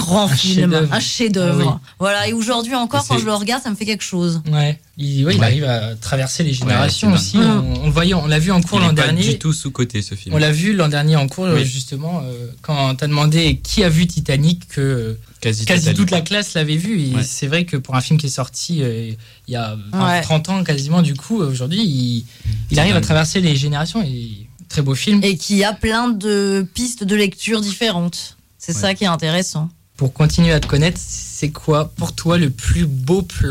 grand film, chef-d'œuvre. un chef-d'œuvre. Ah oui. Voilà, et aujourd'hui encore, quand je le regarde, ça me fait quelque chose. Ouais, il arrive à traverser les générations c'est aussi. On l'a vu en cours l'an dernier. Il n'est pas du tout sous-coté, ce film. On l'a vu l'an dernier en cours, Oui. justement, quand t'as demandé qui a vu Titanic, que quasi toute la classe l'avait vu. Et c'est vrai que pour un film qui est sorti il y a 30 ans quasiment, du coup, aujourd'hui, il arrive à traverser les générations. Et très beau film. Et qui a plein de pistes de lecture différentes. C'est ça qui est intéressant. Pour continuer à te connaître, c'est quoi pour toi le plus beau plan ?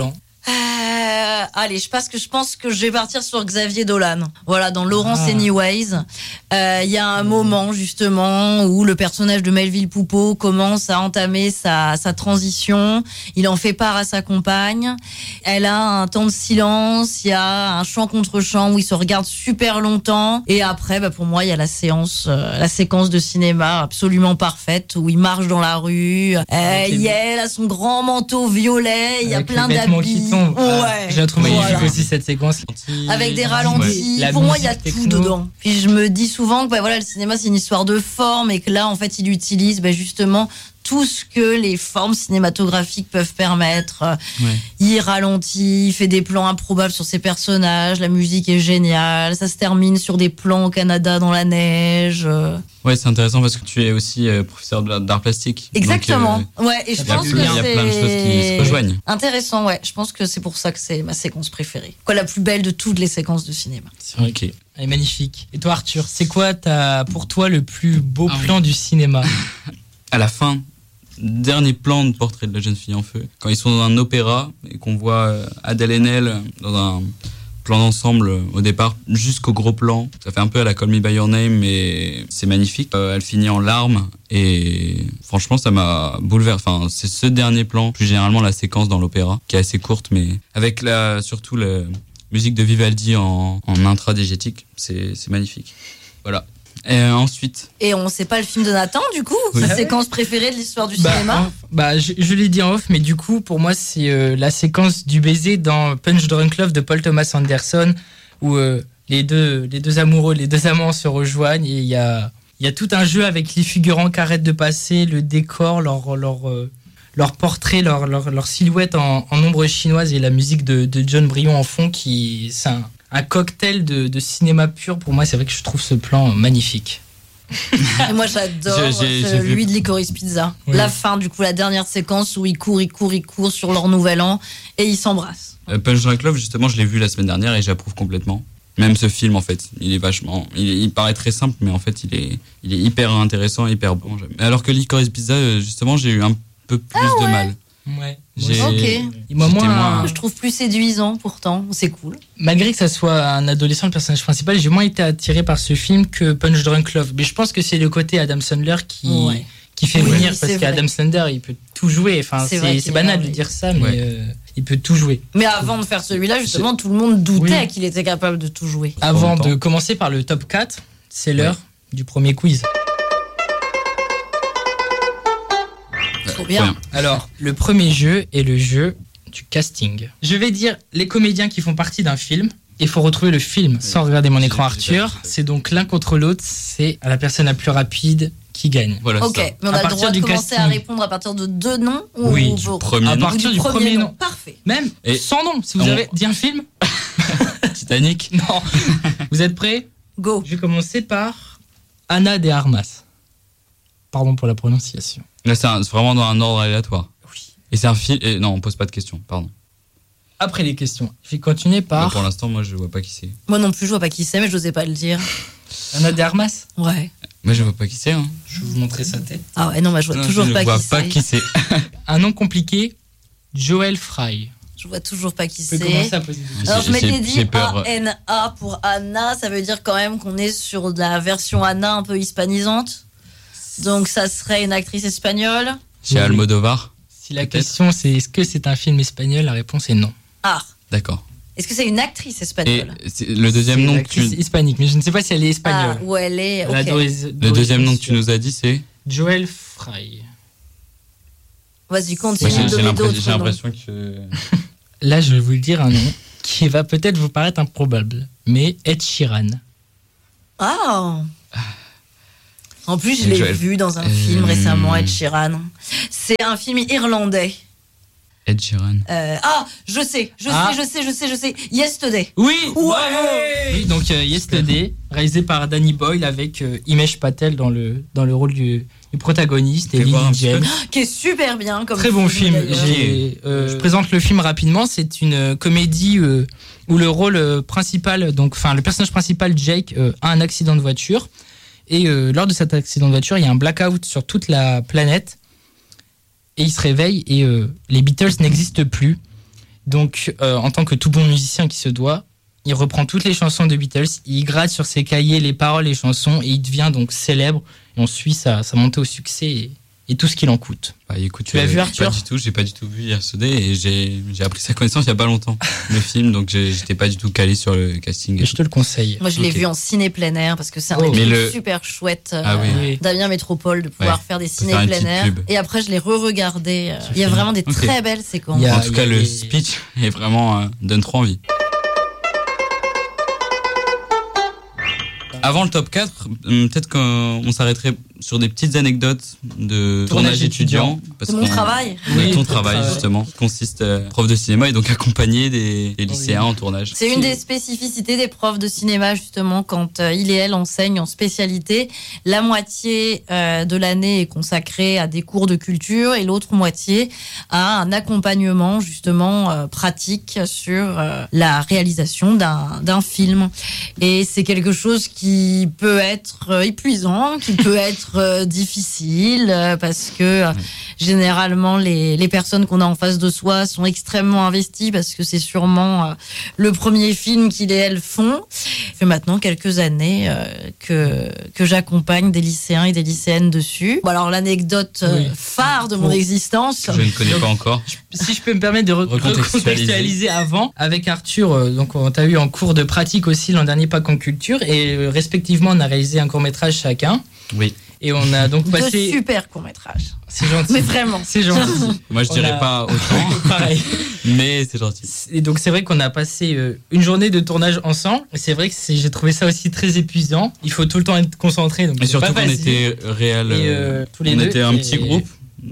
Allez, je pense que je vais partir sur Xavier Dolan. Voilà, dans Lawrence Anyways, il y a un moment justement où le personnage de Melville Poupeau commence à entamer sa transition. Il en fait part à sa compagne. Elle a un temps de silence. Il y a un chant contre chant où ils se regardent super longtemps. Et après, pour moi, il y a la séquence de cinéma absolument parfaite où il marche dans la rue. Elle a son grand manteau violet. Il y a plein d'habits. J'ai trouvé magnifique aussi cette séquence. Avec des ralentis. Pour moi, il y a tout dedans. Puis je me dis souvent que le cinéma, c'est une histoire de forme et que là, en fait, il utilise justement tout ce que les formes cinématographiques peuvent permettre. Il ralentit, il fait des plans improbables sur ses personnages, la musique est géniale, ça se termine sur des plans au Canada dans la neige. Ouais, c'est intéressant parce que tu es aussi professeur d'art plastique. Exactement. Donc, et je pense que il y a plein de choses qui se rejoignent. Intéressant, je pense que c'est pour ça que c'est ma séquence préférée. La plus belle de toutes les séquences de cinéma. C'est vrai qu'elle est magnifique. Et toi, Arthur, c'est quoi pour toi le plus beau plan du cinéma ? À la fin, dernier plan de Portrait de la jeune fille en feu, quand ils sont dans un opéra et qu'on voit Adèle Haenel dans un plan d'ensemble au départ jusqu'au gros plan. Ça fait un peu à la Call Me By Your Name, mais c'est magnifique. Elle finit en larmes et franchement, ça m'a bouleversé. Enfin, c'est ce dernier plan, plus généralement la séquence dans l'opéra, qui est assez courte, mais avec surtout la musique de Vivaldi en intradigétique, c'est magnifique. Voilà. Et ensuite. Et on sait pas le film de Nathan, du coup, sa séquence préférée de l'histoire du cinéma. Je l'ai dit en off, mais du coup, pour moi, c'est la séquence du baiser dans Punch Drunk Love de Paul Thomas Anderson, où les deux amoureux, les deux amants se rejoignent et il y a tout un jeu avec les figurants qui arrêtent de passer, le décor, leur portrait, leur silhouette en ombre chinoise et la musique de John Brion en fond, c'est un cocktail de cinéma pur. Pour moi, c'est vrai que je trouve ce plan magnifique. Et moi, j'adore celui de Licorice Pizza. Oui. La fin, du coup, la dernière séquence où ils courent sur leur nouvel an et ils s'embrassent. Punch Drunk Love, justement, je l'ai vu la semaine dernière et j'approuve complètement. Même ce film, en fait, il est vachement... Il paraît très simple, mais en fait, il est hyper intéressant, hyper bon. Alors que Licorice Pizza, justement, j'ai eu un peu plus de mal. Ouais. Je trouve plus séduisant pourtant, c'est cool. Malgré que ça soit un adolescent le personnage principal, j'ai moins été attiré par ce film que Punch Drunk Love. Mais je pense que c'est le côté Adam Sandler qui fait venir, parce qu'Adam Sandler il peut tout jouer. Enfin, c'est banal de dire ça, mais il peut tout jouer. Mais avant de faire celui-là, justement, tout le monde doutait qu'il était capable de tout jouer. Avant de commencer par le top 4, c'est l'heure du premier quiz. Trop bien. Alors, le premier jeu est le jeu du casting. Je vais dire les comédiens qui font partie d'un film. Il faut retrouver le film sans regarder mon écran, Arthur. C'est donc l'un contre l'autre. C'est la personne la plus rapide qui gagne. Voilà, ok, mais on a le droit de commencer à répondre à partir de 2 noms ou du premier nom. À partir du premier nom. Parfait. Même sans nom. Si vous avez dit un film. Titanic. Non. Vous êtes prêts ? Go. Je vais commencer par Ana de Armas. Pardon pour la prononciation. Là, c'est vraiment dans un ordre aléatoire. Oui. Et c'est un film. Non, on pose pas de questions, pardon. Après les questions, je vais continuer par. Mais pour l'instant, moi, je vois pas qui c'est. Moi non plus, je vois pas qui c'est, mais je n'osais pas le dire. Ana de Armas ? Ouais. Moi, je vois pas qui c'est. Hein. Je vais vous montrer sa tête. Ah ouais, non, moi, je vois toujours pas qui c'est. Je vois pas qui c'est. Un nom compliqué, Joel Fry. Je vois toujours pas qui c'est. Commencer à poser des questions. Alors, je m'étais dit A-N-A pour Anna, ça veut dire quand même qu'on est sur de la version Anna un peu hispanisante. Donc, ça serait une actrice espagnole. Chez Almodovar. Si la question c'est est-ce que c'est un film espagnol, la réponse est non. Ah. D'accord. Est-ce que c'est une actrice espagnole ? Et le deuxième nom que tu... hispanique, mais je ne sais pas si elle est espagnole. Ah, où elle est, ok. Le deuxième nom que tu nous as dit, c'est Joel Fry. Vas-y, continue de donner d'autres noms. J'ai l'impression que... Là, je vais vous dire un nom qui va peut-être vous paraître improbable, mais Ed Sheeran. Ah. En plus, je Avec l'ai Joel. vu dans un film récemment, Ed Sheeran. C'est un film irlandais. Ed Sheeran. Je sais. Yesterday. Oui. Ouais. Oui, donc Yesterday, réalisé par Danny Boyle avec Himesh Patel dans le rôle du protagoniste et Fais voir un Lily petit peu. James. Qui est super bien comme Très bon film. d'ailleurs. Je présente le film rapidement. C'est une comédie où le rôle principal, le personnage principal, Jake, a un accident de voiture. Et lors de cet accident de voiture, il y a un blackout sur toute la planète. Et il se réveille et les Beatles n'existent plus. Donc, en tant que tout bon musicien qui se doit, il reprend toutes les chansons de Beatles, il gratte sur ses cahiers les paroles, les chansons, et il devient donc célèbre. Et on suit sa montée au succès et tout ce qu'il en coûte. Bah, écoute, Tu l'as vu, Arthur ? Pas du tout, j'ai pas du tout vu Yesterday et j'ai appris sa connaissance il y a pas longtemps, le film, donc j'étais pas du tout calé sur le casting. Et je te le conseille. Moi, je l'ai Ok. vu en ciné plein air parce que c'est un Oh. truc Mais le- super chouette Ah oui. Oui. d'Amiens Métropole de pouvoir Ouais. faire des Faut ciné faire une plein petite air. pub. Et après, je l'ai re-regardé. Il y a vraiment des Ok. très belles séquences. Il y a- En tout cas, le des- speech est vraiment donne trop envie. Avant le top 4, peut-être qu'on s'arrêterait sur des petites anecdotes de tournage étudiant. C'est mon travail. Oui, ton ton travail, travail. justement, qui consiste prof de cinéma et donc accompagner des lycéens en tournage. C'est une des spécificités des profs de cinéma, justement, quand il et elle enseignent en spécialité. La moitié de l'année est consacrée à des cours de culture et l'autre moitié à un accompagnement, justement, pratique sur la réalisation d'un film. Et c'est quelque chose qui peut être épuisant, qui peut être difficile, parce que généralement, les personnes qu'on a en face de soi sont extrêmement investies parce que c'est sûrement le premier film qu'ils et elles font. Ça fait maintenant quelques années que j'accompagne des lycéens et des lycéennes dessus. Bon, alors l'anecdote Oui. phare de mon Bon. existence. Je ne connais pas encore. Si je peux me permettre de Recontextualiser. recontextualiser avant, avec Arthur, donc on t'a eu en cours de pratique aussi l'an dernier, pas qu'en culture, et respectivement on a réalisé un court-métrage chacun. Oui. Et on a donc De passé... super court-métrage. C'est gentil. Mais vraiment. C'est gentil. Moi, je On dirais a- pas autant, Pareil. mais c'est gentil. Et donc c'est vrai qu'on a passé une journée de tournage ensemble. Et c'est vrai que j'ai trouvé ça aussi très épuisant. Il faut tout le temps être concentré. Donc Et c'est surtout pas qu'on facile. était réel. Et, tous les on deux, était un et- petit groupe.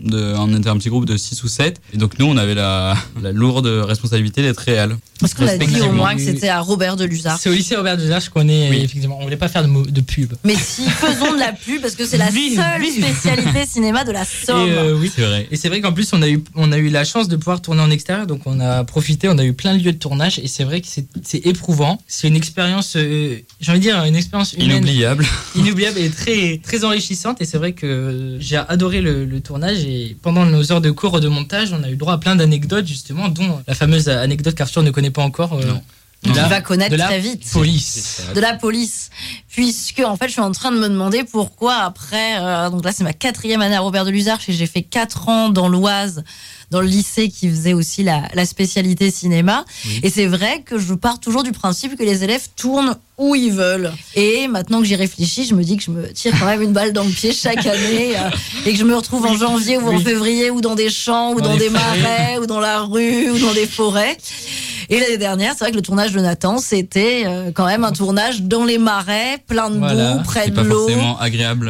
On était un petit groupe de 6 ou 7. Et donc, nous, on avait la lourde responsabilité d'être réel. Parce qu'on a dit au Respectivement. moins que c'était à Robert de Luzard. C'est au lycée Robert Duzard, je connais, Oui. effectivement. On voulait pas faire de pub. Mais si, faisons de la pub parce que c'est la Vive, seule vive. spécialité cinéma de la Somme. Et oui. C'est vrai. Et c'est vrai qu'en plus, on a eu la chance de pouvoir tourner en extérieur, donc on a profité, on a eu plein de lieux de tournage, et c'est vrai que c'est éprouvant. C'est une expérience, j'ai envie de dire, une expérience humaine Inoubliable. et très, très enrichissante. Et c'est vrai que j'ai adoré le tournage, et pendant nos heures de cours de montage, on a eu droit à plein d'anecdotes, justement, dont la fameuse anecdote qu'Arthur ne connaît pas encore. Non. Tu de la- vas connaître de la très vite. police. De la police. Puisque, en fait, je suis en train de me demander pourquoi après, donc là, c'est ma 4e année à Robert de Luzard, et j'ai fait 4 ans dans l'Oise, dans le lycée qui faisait aussi la spécialité cinéma. Oui. Et c'est vrai que je pars toujours du principe que les élèves tournent où ils veulent. Et maintenant que j'y réfléchis, je me dis que je me tire quand même une balle dans le pied chaque année, et que je me retrouve en janvier ou en Oui. février ou dans des champs ou Dans dans les des forêts. marais ou dans la rue ou dans des forêts. Et l'année dernière, c'est vrai que le tournage de Nathan, c'était quand même un tournage dans les marais, plein de Voilà. boue, près C'est de pas l'eau. forcément agréable.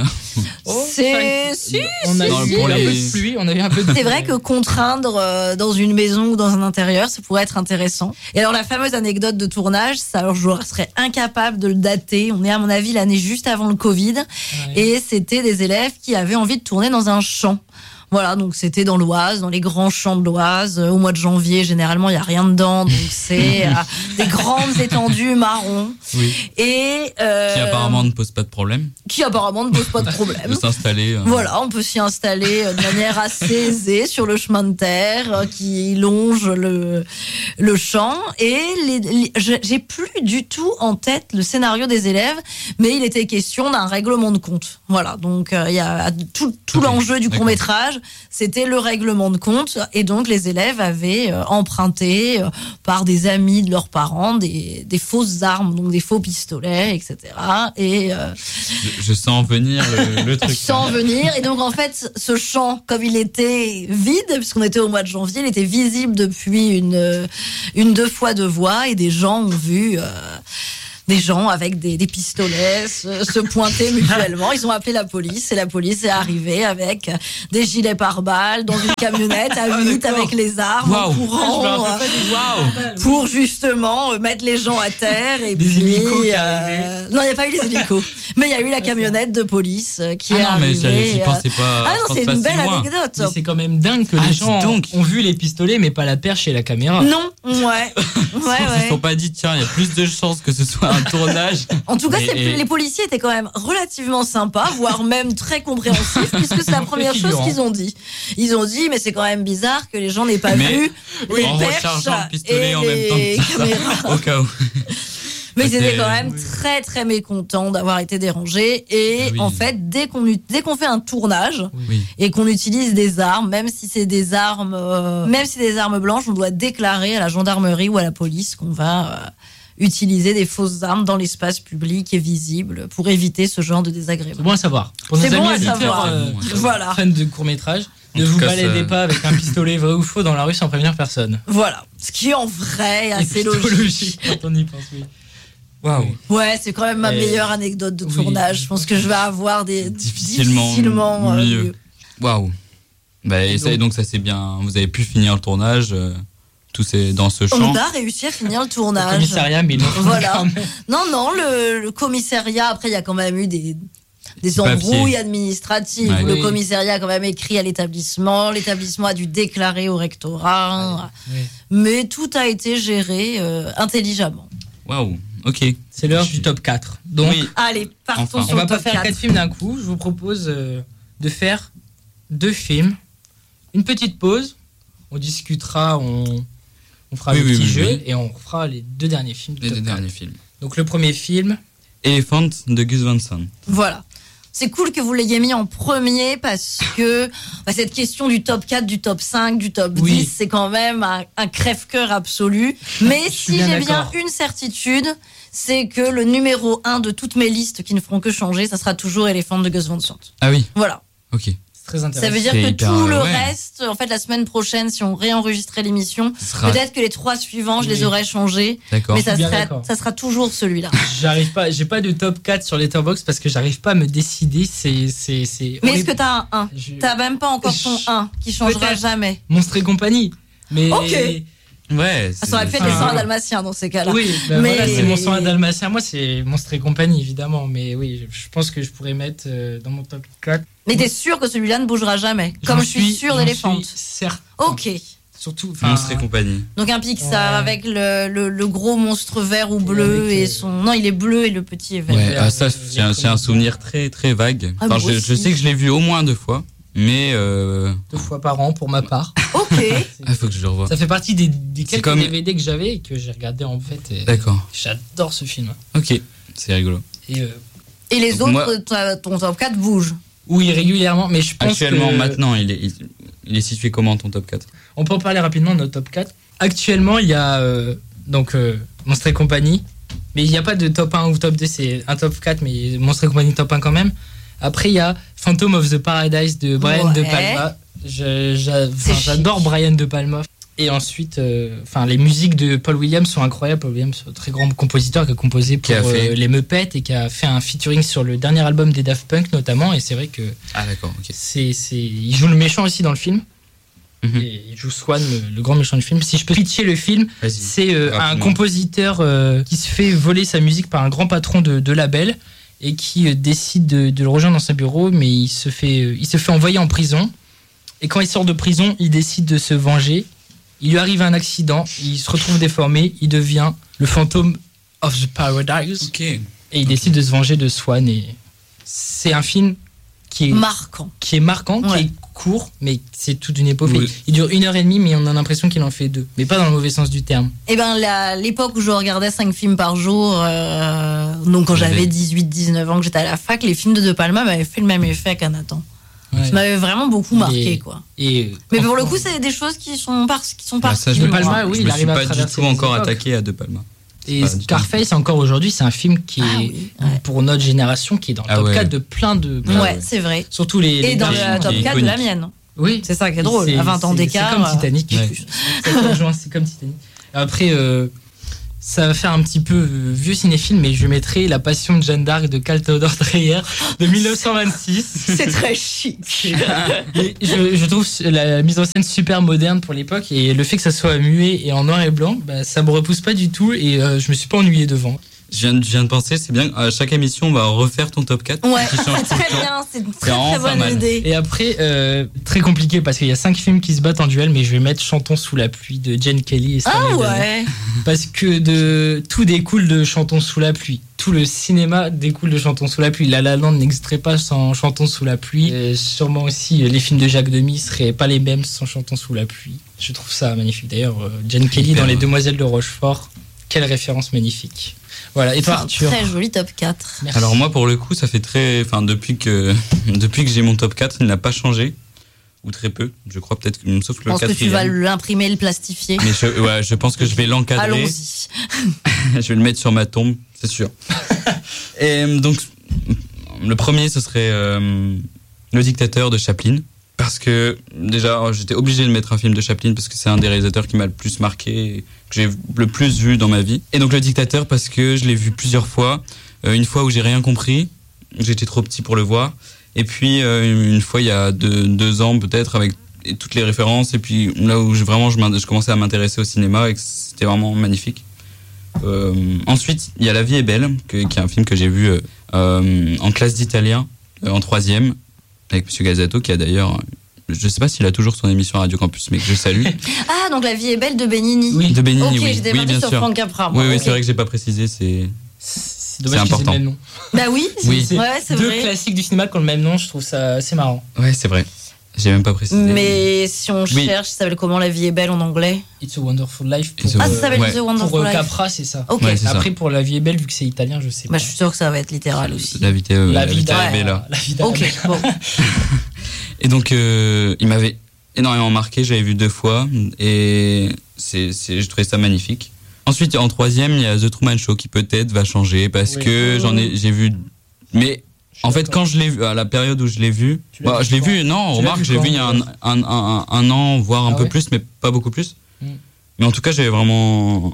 C'est si, On a si, eu si. un peu de pluie, on a eu un peu de c'est vrai que contraindre dans une maison ou dans un intérieur, ça pourrait être intéressant. Et alors la fameuse anecdote de tournage, ça, alors je serais incapable de le dater. On est à mon avis l'année juste avant le Covid, Ouais. et c'était des élèves qui avaient envie de tourner dans un champ. Voilà, donc c'était dans l'Oise, dans les grands champs de l'Oise. Au mois de janvier, généralement, il y a rien dedans, donc c'est des grandes étendues marron. Oui. Et Qui apparemment ne pose pas de problème qui apparemment ne pose pas de de problème. s'installer. Voilà, on peut s'y installer de manière assez aisée sur le chemin de terre qui longe le champ. Et j'ai plus du tout en tête le scénario des élèves, mais il était question d'un règlement de compte. Voilà, donc il y a tout Ok, l'enjeu du d'accord. court-métrage, c'était le règlement de compte. Et donc les élèves avaient emprunté par des amis de leurs parents des fausses armes, donc des faux pistolets, etc. Et Je sens venir le truc. sans venir. Et donc, en fait, ce champ, comme il était vide, puisqu'on était au mois de janvier, il était visible depuis une 2 fois 2 voies, et des gens ont vu des gens avec des pistolets se pointaient mutuellement. Ils ont appelé la police et la police est arrivée avec des gilets pare-balles dans une camionnette à 8 avec les armes en courant pour justement mettre les gens à terre. Et des puis, hélicos qui arrivaient. non, il n'y a pas eu les hélicos, mais il y a eu la camionnette de police qui est non, mais arrivée. j'y pensais pas. Ah non, c'est une belle anecdote. Mais c'est quand même dingue que les gens ont vu les pistolets mais pas la perche et la caméra. Non, ouais. Ils se sont pas dit, tiens, il y a plus de chances que ce soit un tournage. En tout cas, les policiers étaient quand même relativement sympas, voire même très compréhensifs, puisque c'est la première chose qu'ils ont dit. Ils ont dit, mais c'est quand même bizarre que les gens n'aient pas vu les en perches rechargeant le pistolet et en même temps les caméras. Au cas où. Mais ils étaient quand même très très mécontents d'avoir été dérangés. Et en fait, dès qu'on fait un tournage et qu'on utilise des armes, même si c'est des armes blanches, on doit déclarer à la gendarmerie ou à la police qu'on va utiliser des fausses armes dans l'espace public et visible pour éviter ce genre de désagréments. C'est bon à savoir. Pour nos amis auditeurs, voilà. fans de courts-métrages, ne vous baladez pas avec un pistolet vrai ou faux dans la rue sans prévenir personne. Voilà. Ce qui en vrai est assez logique. Quand on y pense, oui. Waouh. Ouais, c'est quand même ma meilleure anecdote de tournage. Je pense que je vais avoir des difficilement mieux. Waouh. Bah, et donc ça c'est bien. Vous avez pu finir le tournage. Tout c'est dans ce champ. On a réussi à finir le tournage. Le commissariat, mais non. Voilà. Non, le commissariat. Après, il y a quand même eu des embrouilles administratives. Ouais. Le commissariat a quand même écrit à l'établissement. L'établissement a dû déclarer au rectorat. Mais tout a été géré intelligemment. Waouh. Ok. C'est l'heure du top 4. Donc, allez, partons sur on va le top pas faire 4 films d'un coup. Je vous propose de faire 2 films. Une petite pause. On discutera, on fera le petit jeu et on fera les 2 derniers films. Les 2 derniers films. Donc le premier film, Elephant de Gus Van Sant. Voilà. C'est cool que vous l'ayez mis en premier parce que cette question du top 4, du top 5, du top 10, c'est quand même un crève-cœur absolu. Mais si j'ai bien une certitude, c'est que le numéro 1 de toutes mes listes qui ne feront que changer, ça sera toujours Elephant de Gus Van Sant. Ah oui. Voilà. Ok. Très intéressant. Ça veut dire que tout le reste, en fait, la semaine prochaine, si on réenregistrait l'émission, peut-être que les 3 suivants, je les aurais changés. D'accord. Mais ça sera toujours celui-là. J'ai pas de top 4 sur Letterboxd parce que j'arrive pas à me décider. Mais est-ce que t'as un 1 T'as même pas encore ton 1 qui changera jamais. Monstres et compagnie. Mais. Ok. Ouais. Ça aurait pu être les 100 dalmatiens dans ces cas-là. Oui, mais voilà, c'est mon 100 dalmatien. Moi, c'est Monstres et compagnie, évidemment. Mais oui, je pense que je pourrais mettre dans mon top 4. Mais t'es sûr que celui-là ne bougera jamais, comme je suis sûr d'Elephant. Certes. Ok. Surtout. Monstres et compagnie. Donc un Pixar avec le gros monstre vert ou bleu et son. Non, il est bleu et le petit est vert. Ouais, ça, c'est un souvenir très très vague. Enfin, je sais que je l'ai vu au moins 2 fois. Mais 2 fois par an pour ma part. Ok. Faut que je le revoie. Ça fait partie des quelques DVD que j'avais et que j'ai regardé en fait. D'accord. J'adore ce film. Ok, c'est rigolo. Et les autres, ton top 4 bouge. Oui, régulièrement, mais je pense actuellement, maintenant, il est situé comment ton top 4 ? On peut en parler rapidement de notre top 4. Actuellement, il y a Monstres et compagnie, mais il n'y a pas de top 1 ou top 2, c'est un top 4, mais Monstres et compagnie top 1 quand même. Après, il y a Phantom of the Paradise de Brian De Palma. J'adore Brian De Palma. Et ensuite, les musiques de Paul Williams sont incroyables. Paul Williams, un très grand compositeur qui a composé pour les Muppets et qui a fait un featuring sur le dernier album des Daft Punk notamment. Et c'est vrai que d'accord, ok. Il joue le méchant aussi dans le film. Et il joue Swan, le grand méchant du film. Si je peux pitcher le film, c'est un compositeur qui se fait voler sa musique par un grand patron de label et qui décide de le rejoindre dans son bureau, mais il se fait envoyer en prison. Et quand il sort de prison, il décide de se venger. Il lui arrive un accident, il se retrouve déformé, il devient le Phantom of the Paradise. Ok. Et il décide de se venger de Swan. Et c'est un film qui est marquant, qui est court, mais c'est toute une époque. Oui. Il dure 1h30, mais on a l'impression qu'il en fait 2. Mais pas dans le mauvais sens du terme. Eh ben, l'époque où je regardais 5 films par jour, donc quand j'avais 18-19 ans, que j'étais à la fac, les films de Palma m'avaient fait le même effet qu'à Nathan. Ouais. Ça m'avait vraiment beaucoup marqué, quoi. Mais pour le coup, c'est des choses qui sont parties. De Palma, oui, il arrive à traverser. Je me suis pas du tout encore attaqué à De Palma. Et Scarface, encore aujourd'hui, c'est un film qui est, pour notre génération, qui est dans le top 4 de plein de... Ouais, c'est vrai. Surtout les dans le top 4 de la mienne. Oui. C'est ça qui est drôle. À 20 ans d'écart. C'est comme Titanic. C'est comme Titanic. Après, ça va faire un petit peu vieux cinéphile, mais je mettrai La Passion de Jeanne d'Arc de Carl Theodor Dreyer de 1926. C'est très chic. Et je trouve la mise en scène super moderne pour l'époque, et le fait que ça soit muet et en noir et blanc, bah, ça me repousse pas du tout, et je me suis pas ennuyé devant. Je viens de penser, c'est bien, à chaque émission, on va refaire ton top 4. Ouais, qui change c'est tout le très temps. bien, c'est une C'est très vraiment très pas bonne mal. idée. Et après, très compliqué, parce qu'il y a 5 films qui se battent en duel, mais je vais mettre Chantons sous la pluie de Jane Kelly et Stanley Ah Donen. ouais. Parce que tout découle de Chantons sous la pluie. Tout le cinéma découle de Chantons sous la pluie. La La Land n'existerait pas sans Chantons sous la pluie. Et sûrement aussi, les films de Jacques Demy seraient pas les mêmes sans Chantons sous la pluie. Je trouve ça magnifique. D'ailleurs, Jane Kelly dans Les Demoiselles de Rochefort, quelle référence magnifique. Voilà. Et toi, C'est un Arthur? très joli top 4. Merci. Alors moi, pour le coup, ça fait depuis que j'ai mon top 4, il n'a pas changé. Ou très peu, je crois peut-être, sauf Je le pense que tu quatrième. vas l'imprimer, le plastifier. Mais je pense que je vais l'encadrer. Allons-y. Je vais le mettre sur ma tombe, c'est sûr. Et donc, le premier, ce serait Le Dictateur de Chaplin. Parce que, déjà, j'étais obligé de mettre un film de Chaplin parce que c'est un des réalisateurs qui m'a le plus marqué, que j'ai le plus vu dans ma vie. Et donc, Le Dictateur, parce que je l'ai vu plusieurs fois. Une fois où j'ai rien compris, j'étais trop petit pour le voir. Et puis, une fois, il y a 2 ans, peut-être, avec toutes les références. Et puis, là où je commençais à m'intéresser au cinéma et que c'était vraiment magnifique. Ensuite, il y a La vie est belle, qui est un film que j'ai vu en classe d'italien, en 3e, avec Monsieur Gazzato, qui a d'ailleurs, je sais pas s'il a toujours son émission à Radio Campus, mais que je salue. Ah, donc La vie est belle de Benigni. Oui. De Benigni, Ok, oui. j'étais Oui, partie bien sur sûr. Franck Capra. Oui, moi. Ok. c'est vrai que j'ai pas précisé, c'est dommage qu'ils aient important. le même nom. Bah oui, Oui. C'est ouais, c'est deux vrai. classiques du cinéma qui ont le même nom, je trouve ça assez marrant. Ouais, c'est vrai. J'ai même pas précisé. Mais si on Oui. cherche, ça s'appelle comment La vie est belle en anglais? It's a Wonderful Life. It's a Ah, ça s'appelle Ouais. The Wonderful Pour Life. Capra, c'est ça. Ok. Ouais, c'est ça. Après, pour La vie est belle, vu que c'est italien, je sais pas. Bah, je suis sûre que ça va être littéral aussi. La vita La vida est bella. La vida Ok, bella. bon. Et donc, il m'avait énormément marqué, j'avais vu 2 fois, et je trouvais ça magnifique. Ensuite, en 3e, il y a The Truman Show, qui peut-être va changer, parce Oui. que j'ai vu... Mais, Je suis en fait, d'accord. quand je l'ai vu, à la période où je l'ai vu... Tu l'as vu je l'ai quand vu, non, Tu l'as remarque, vu je l'ai quand, vu il y a un an, voire un Ah peu ouais plus, mais pas beaucoup plus. Mm. Mais en tout cas, j'avais vraiment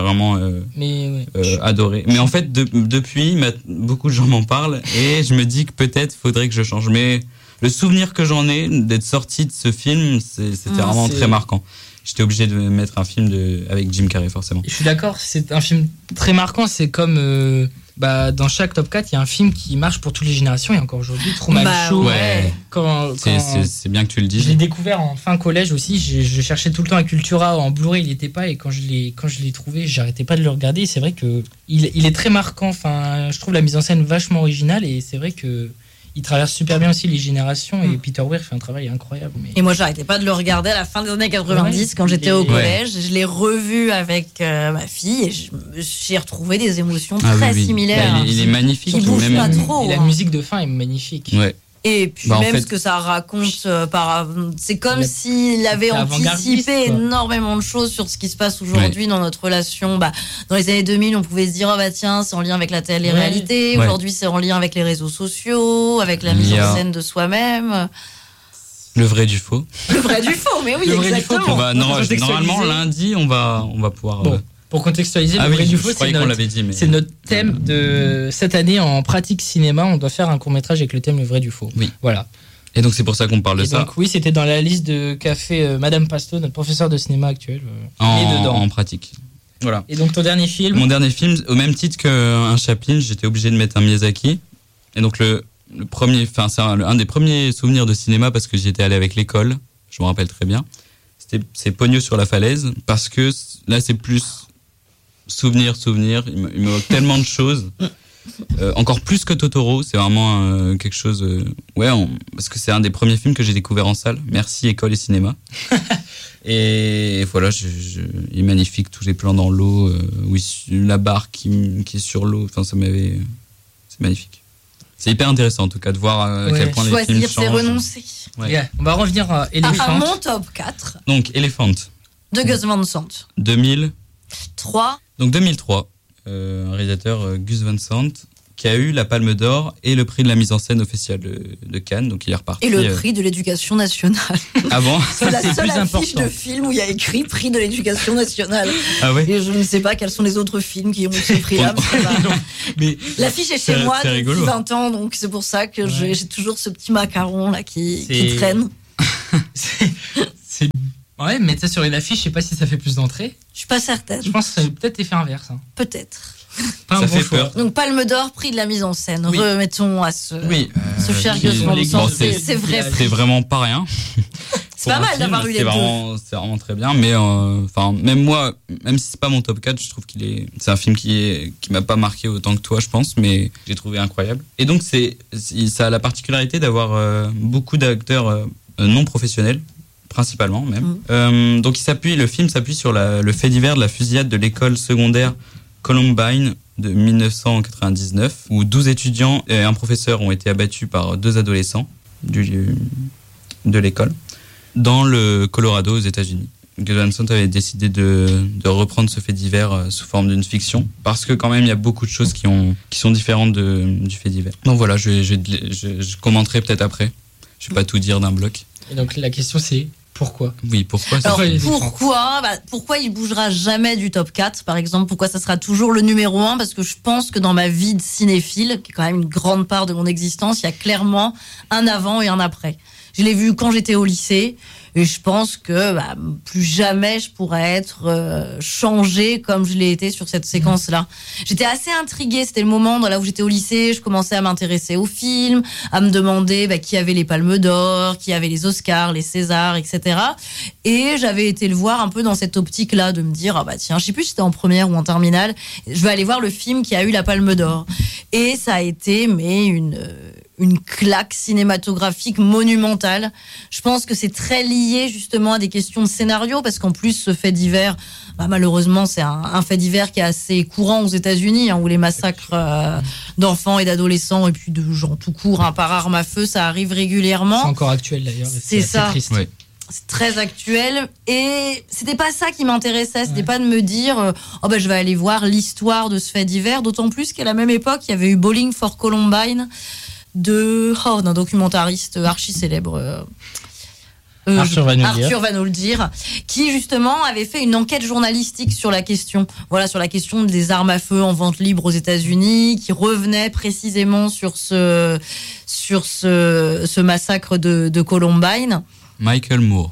Mais ouais. adoré. Mais en fait, depuis, beaucoup de gens m'en parlent, et je me dis que peut-être faudrait que je change. Mais le souvenir que j'en ai d'être sorti de ce film, c'était vraiment c'est- très marquant. J'étais obligé de mettre un film avec Jim Carrey, forcément. Je suis d'accord, c'est un film très marquant. C'est comme dans chaque top 4, il y a un film qui marche pour toutes les générations. Et encore aujourd'hui, Truman Bah, Show. Ouais. Quand C'est bien que tu le je l'ai dises. découvert en fin collège aussi, je cherchais tout le temps à Cultura en Blu-ray, il n'était pas. Et quand je l'ai trouvé, j'arrêtais pas de le regarder. Et c'est vrai que il est très marquant. Enfin, je trouve la mise en scène vachement originale. Et c'est vrai que il traverse super bien aussi les générations. Et Peter Weir fait un travail incroyable. Mais... Et moi, j'arrêtais pas de le regarder à la fin des années 90 Ouais. quand j'étais au Et- collège. Je l'ai revu avec ma fille et j'ai retrouvé des émotions Ah oui, très oui. similaires. Bah, il est magnifique. Qui bouge même- pas trop. Et la hein. musique de fin est magnifique. Ouais. Et puis Bah, en même fait- ce que ça raconte c'est comme La- s'il avait c'est avant-gardiste, anticipé quoi. énormément de choses sur ce qui se passe aujourd'hui dans notre relation. Bah, dans les années 2000, on pouvait se dire, oh bah tiens, c'est en lien avec la télé-réalité. Ouais. Aujourd'hui, c'est en lien avec les réseaux sociaux, avec la mise L'IA. en scène de soi-même. Le vrai du faux. Le vrai du faux, mais oui, Le vrai du faux, exactement. Contextualiser. Normalement, lundi, on va pouvoir... Bon, pour contextualiser, Ah le vrai oui, du je faux, croyais qu'on l'avait dit, mais... c'est notre thème de cette année en pratique cinéma. On doit faire un court-métrage avec le thème le vrai du faux. Oui. Voilà. Et donc c'est pour ça qu'on parle de Et ça donc, oui, c'était dans la liste de qu'a fait Madame Pasto, notre professeur de cinéma actuel. Il est dedans. en pratique. Voilà. Et donc, ton dernier film Mon dernier film, au même titre qu'un Chaplin, j'étais obligé de mettre un Miyazaki. Et donc le premier, enfin c'est un des premiers souvenirs de cinéma parce que j'y étais allé avec l'école. Je me rappelle très bien. C'est Pogno sur la falaise parce que là c'est plus souvenir. Il me tellement de choses. Encore plus que Totoro, c'est vraiment quelque chose. Parce que c'est un des premiers films que j'ai découvert en salle. Merci école et cinéma. Et voilà, il est magnifique, tous les plans dans l'eau, la barque qui est sur l'eau. Enfin, c'est magnifique. C'est hyper intéressant en tout cas de voir à quel point les films Choisir, c'est changent. renoncer. Ouais. Yeah. On va revenir à À Elephant. mon top 4 Donc Elephant, de Gus Van Sant. 2000. 3. Donc 2003, un réalisateur Gus Van Sant qui a eu la Palme d'Or et le prix de la mise en scène officielle de Cannes, donc il est reparti. Et le prix de l'éducation nationale. Avant. C'est la seule affiche important. de film où il y a écrit prix de l'éducation nationale. Ah ouais. Et je ne sais pas quels sont les autres films qui ont ce prix-là. Mais ça va. Mais L'affiche est chez moi c'est depuis rigolo. 20 ans, donc c'est pour ça que j'ai toujours ce petit macaron là qui C'est- traîne. c'est... Ouais, mettre ça sur une affiche, je sais pas si ça fait plus d'entrées. Je suis pas certaine. Je pense que c'est peut-être effet inverse. Hein. Peut-être. Pas Ça un fait bon choix. peur. Donc Palme d'Or, prix de la mise en scène. Oui. Remettons à ce cher qui- Gus Van les Sant. gants, C'est vrai. c'est vraiment pas rien. C'est pas mal d'avoir eu les deux. C'est vraiment très bien, mais enfin même moi, même si c'est pas mon top 4, je trouve c'est un film qui m'a pas marqué autant que toi, je pense, mais j'ai trouvé incroyable. Et donc ça a la particularité d'avoir beaucoup d'acteurs non professionnels, principalement même. Donc le film s'appuie sur le fait divers de la fusillade de l'école secondaire Columbine de 1999, où 12 étudiants et un professeur ont été abattus par 2 adolescents de l'école, dans le Colorado aux États-Unis. Gus Van Sant avait décidé de reprendre ce fait divers sous forme d'une fiction, parce que quand même il y a beaucoup de choses qui sont différentes du fait divers. Donc voilà, je commenterai peut-être après. Je vais pas tout dire d'un bloc. Et donc la question c'est pourquoi ? Oui, pourquoi Alors il est pourquoi il bougera jamais du top 4 par exemple? Pourquoi ça sera toujours le numéro 1? Parce que je pense que dans ma vie de cinéphile, qui est quand même une grande part de mon existence, il y a clairement un avant et un après. Je l'ai vu quand j'étais au lycée et je pense que plus jamais je pourrais être changée comme je l'ai été sur cette séquence-là. J'étais assez intriguée, c'était le moment là où j'étais au lycée, je commençais à m'intéresser aux films, à me demander qui avait les Palmes d'Or, qui avait les Oscars, les Césars, etc. Et j'avais été le voir un peu dans cette optique-là, de me dire tiens, je sais plus si c'était en première ou en terminale, je vais aller voir le film qui a eu la Palme d'Or. Et ça a été une claque cinématographique monumentale. Je pense que c'est très lié justement à des questions de scénario, parce qu'en plus ce fait divers, malheureusement c'est un fait divers qui est assez courant aux États-Unis, où les massacres d'enfants et d'adolescents et puis de gens tout court par arme à feu, ça arrive régulièrement. C'est encore actuel d'ailleurs. C'est assez ça. Triste. Ouais. C'est très actuel et c'était pas ça qui m'intéressait, c'était pas de me dire je vais aller voir l'histoire de ce fait divers, d'autant plus qu'à la même époque il y avait eu Bowling for Columbine d'un documentariste archi célèbre Arthur Van Oldir, qui justement avait fait une enquête journalistique sur la question, sur la question des armes à feu en vente libre aux États-Unis, qui revenait précisément sur ce massacre de Columbine. Michael Moore.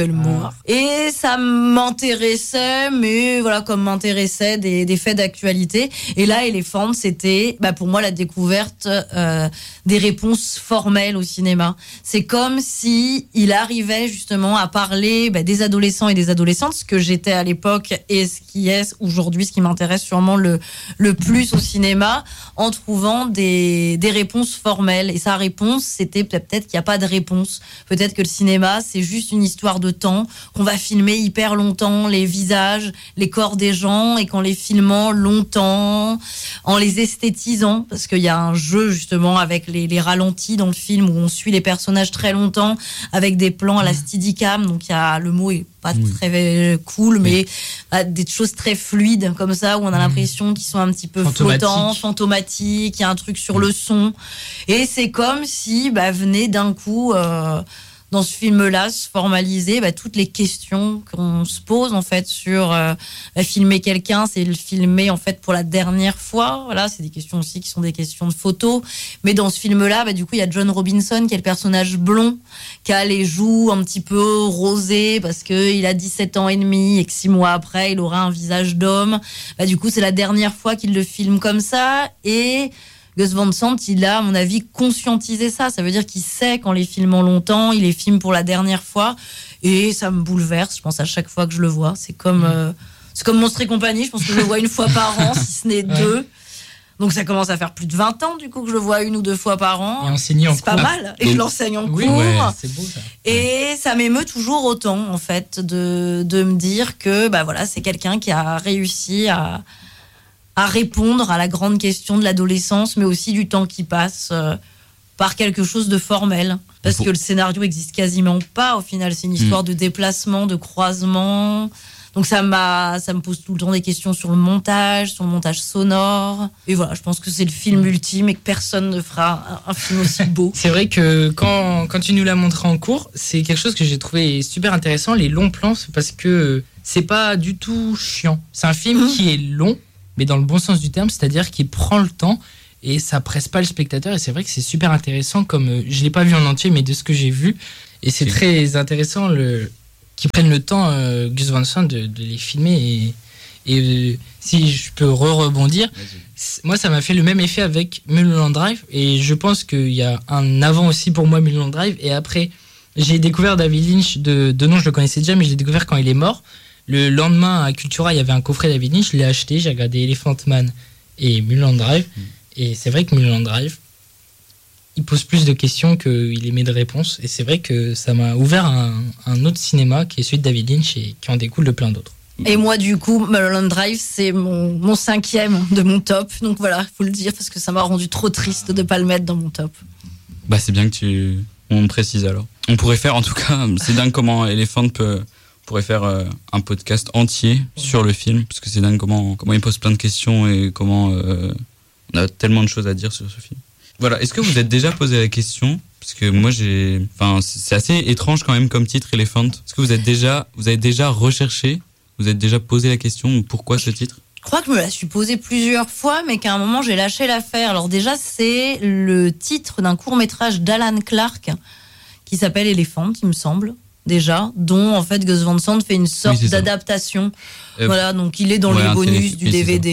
Et ça m'intéressait, mais comme m'intéressaient des faits d'actualité. Et là, Elephant, c'était pour moi la découverte des réponses formelles au cinéma. C'est comme si il arrivait justement à parler des adolescents et des adolescentes, ce que j'étais à l'époque et ce qui est aujourd'hui, ce qui m'intéresse sûrement le plus au cinéma, en trouvant des réponses formelles. Et sa réponse, c'était peut-être qu'il n'y a pas de réponse. Peut-être que le cinéma, c'est juste une histoire de temps, qu'on va filmer hyper longtemps les visages, les corps des gens, et qu'en les filmant longtemps, en les esthétisant, parce qu'il y a un jeu justement avec les ralentis dans le film où on suit les personnages très longtemps avec des plans à la Steadicam, donc il y a, le mot est pas très cool, mais des choses très fluides comme ça, où on a l'impression qu'ils sont un petit peu flottants, fantomatiques, il y a un truc sur le son, et c'est comme si venait d'un coup dans ce film-là se formaliser toutes les questions qu'on se pose en fait sur filmer quelqu'un, c'est le filmer en fait pour la dernière fois. Voilà, c'est des questions aussi qui sont des questions de photos. Mais dans ce film-là, du coup, il y a John Robinson qui est le personnage blond, qui a les joues un petit peu rosées parce que il a 17 ans et demi et que 6 mois après, il aura un visage d'homme. Du coup, c'est la dernière fois qu'il le filme comme ça, et Gus Van Sant, il a, à mon avis, conscientisé ça. Ça veut dire qu'il sait qu'en les filmant longtemps, il les filme pour la dernière fois. Et ça me bouleverse, je pense, à chaque fois que je le vois. C'est comme Monstres et compagnie. Je pense que je le vois une fois par an, si ce n'est 2. Donc ça commence à faire plus de 20 ans, du coup, que je le vois 1 ou 2 fois par an. Et enseigner en cours. C'est pas mal. Et je l'enseigne en cours. C'est beau, ça. Et ça m'émeut toujours autant, en fait, de me dire que, c'est quelqu'un qui a réussi à répondre à la grande question de l'adolescence, mais aussi du temps qui passe, par quelque chose de formel. Parce que le scénario existe quasiment pas, au final. C'est une histoire de déplacement, de croisement. Donc ça me pose tout le temps des questions sur le montage sonore. Et voilà, je pense que c'est le film ultime et que personne ne fera un film aussi beau. C'est vrai que quand tu nous l'as montré en cours, c'est quelque chose que j'ai trouvé super intéressant, les longs plans, parce que c'est pas du tout chiant. C'est un film qui est long, mais dans le bon sens du terme, c'est-à-dire qu'il prend le temps et ça presse pas le spectateur. Et c'est vrai que c'est super intéressant, comme je l'ai pas vu en entier, mais de ce que j'ai vu. Et c'est très intéressant qu'ils prennent le temps, Gus Van Sant, de les filmer. Et si je peux rebondir, moi ça m'a fait le même effet avec Mulholland Drive. Et je pense qu'il y a un avant aussi pour moi, Mulholland Drive. Et après, j'ai découvert David Lynch, de nom je le connaissais déjà, mais je l'ai découvert quand il est mort. Le lendemain, à Cultura, il y avait un coffret David Lynch, je l'ai acheté, j'ai regardé Elephant Man et Mulholland Drive. Et c'est vrai que Mulholland Drive, il pose plus de questions qu'il émet de réponses. Et c'est vrai que ça m'a ouvert un autre cinéma qui est celui de David Lynch et qui en découle de plein d'autres. Et moi, du coup, Mulholland Drive, c'est mon 5e de mon top. Donc voilà, il faut le dire, parce que ça m'a rendu trop triste de ne pas le mettre dans mon top. Bah, c'est bien que on précise alors. On pourrait faire, en tout cas, c'est dingue comment Elephant pourrait faire un podcast entier sur le film, parce que c'est dingue comment il pose plein de questions et comment on a tellement de choses à dire sur ce film. Voilà, est-ce que vous êtes déjà posé la question? Parce que moi c'est assez étrange quand même comme titre, Elephant. Est-ce que vous avez déjà recherché, vous êtes déjà posé la question pourquoi ce titre? Je crois que je me la suis posée plusieurs fois, mais qu'à un moment j'ai lâché l'affaire. Alors déjà, c'est le titre d'un court-métrage d'Alan Clark qui s'appelle Elephant, il me semble. Déjà, dont en fait Gus Van Sant fait une sorte d'adaptation. Voilà, donc il est dans les bonus du DVD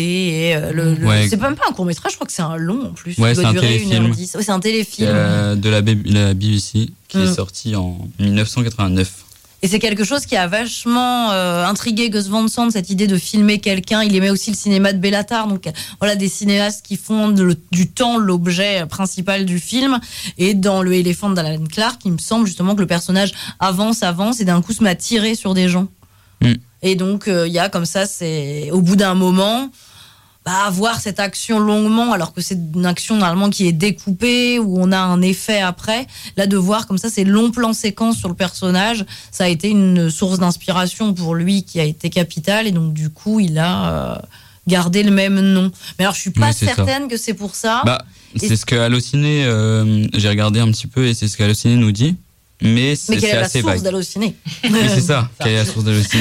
et c'est même pas un court-métrage, je crois que c'est un long en plus. Ouais, il doit durer téléfilm. 1h10. Ouais, c'est un téléfilm de la BBC qui est sorti en 1989. Et c'est quelque chose qui a vachement intrigué Gus Van Sant, cette idée de filmer quelqu'un. Il aimait aussi le cinéma de Bellatar, donc voilà, des cinéastes qui font du temps l'objet principal du film. Et dans le Éléphant d'Alan Clark, il me semble justement que le personnage avance et d'un coup se met à tirer sur des gens. Et donc il y a comme ça, c'est au bout d'un moment, avoir cette action longuement, alors que c'est une action normalement qui est découpée, où on a un effet après. Là, de voir comme ça ces longs plans séquences sur le personnage, ça a été une source d'inspiration pour lui qui a été capitale. Et donc, du coup, il a gardé le même nom. Mais alors, je suis pas certaine que c'est pour ça. C'est ce que Allociné, j'ai regardé un petit peu, et c'est ce qu'Allociné nous dit. Mais quelle est la assez source vague. d'Allociné? Oui, c'est ça. Quelle est la source d'Allociné?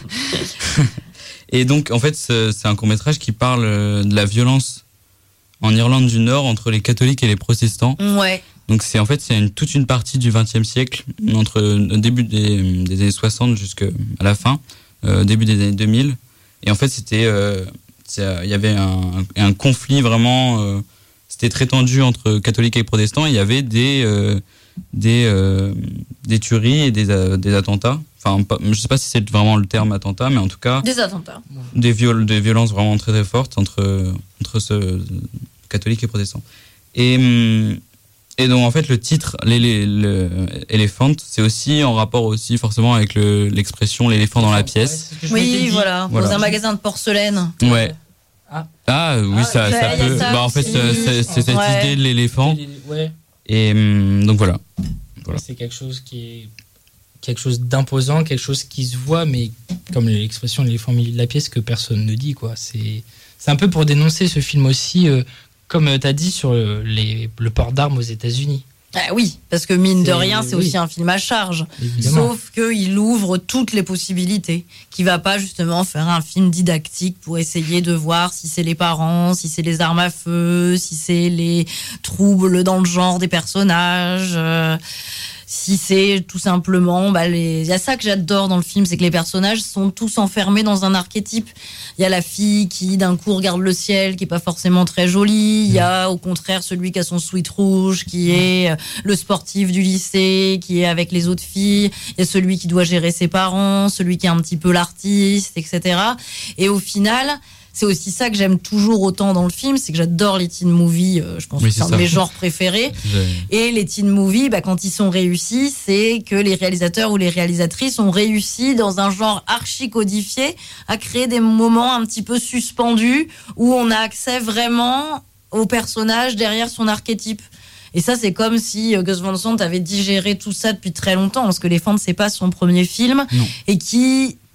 Et donc, en fait, c'est un court-métrage qui parle de la violence en Irlande du Nord entre les catholiques et les protestants. Ouais. Donc, c'est toute une partie du XXe siècle, entre le début des années 60 jusqu'à la fin, début des années 2000. Et en fait, il y avait un conflit vraiment, c'était très tendu entre catholiques et protestants. Il y avait des tueries et des attentats. Enfin, je sais pas si c'est vraiment le terme attentat, mais en tout cas... Des attentats. Des violences vraiment très très fortes entre catholiques et protestants. Et donc, en fait, le titre, Elephant, c'est aussi en rapport aussi forcément avec l'expression l'éléphant dans la pièce. Oui, voilà. Dans un magasin de porcelaine. Ouais. Oui, ça peut... en fait, c'est cette idée de l'éléphant. Et donc, voilà. C'est quelque chose d'imposant, quelque chose qui se voit, mais comme l'expression l'éléphant au milieu de la pièce que personne ne dit, quoi. C'est un peu pour dénoncer ce film aussi, comme tu as dit, sur le port d'armes aux États-Unis. Oui, parce que mine de rien, c'est aussi un film à charge. Évidemment. Sauf qu'il ouvre toutes les possibilités, qui va pas justement faire un film didactique pour essayer de voir si c'est les parents, si c'est les armes à feu, si c'est les troubles dans le genre des personnages... si c'est tout simplement... il y a ça que j'adore dans le film, c'est que les personnages sont tous enfermés dans un archétype. Il y a la fille qui, d'un coup, regarde le ciel, qui est pas forcément très jolie. Il y a, au contraire, celui qui a son sweat rouge, qui est le sportif du lycée, qui est avec les autres filles. Il y a celui qui doit gérer ses parents, celui qui est un petit peu l'artiste, etc. Et au final... c'est aussi ça que j'aime toujours autant dans le film, c'est que j'adore les teen movies, je pense que c'est un de mes genres préférés. Et les teen movies, quand ils sont réussis, c'est que les réalisateurs ou les réalisatrices ont réussi dans un genre archi codifié à créer des moments un petit peu suspendus où on a accès vraiment au personnage derrière son archétype. Et ça, c'est comme si Gus Van Sant avait digéré tout ça depuis très longtemps, parce que Elephant, c'est pas son premier film, et qui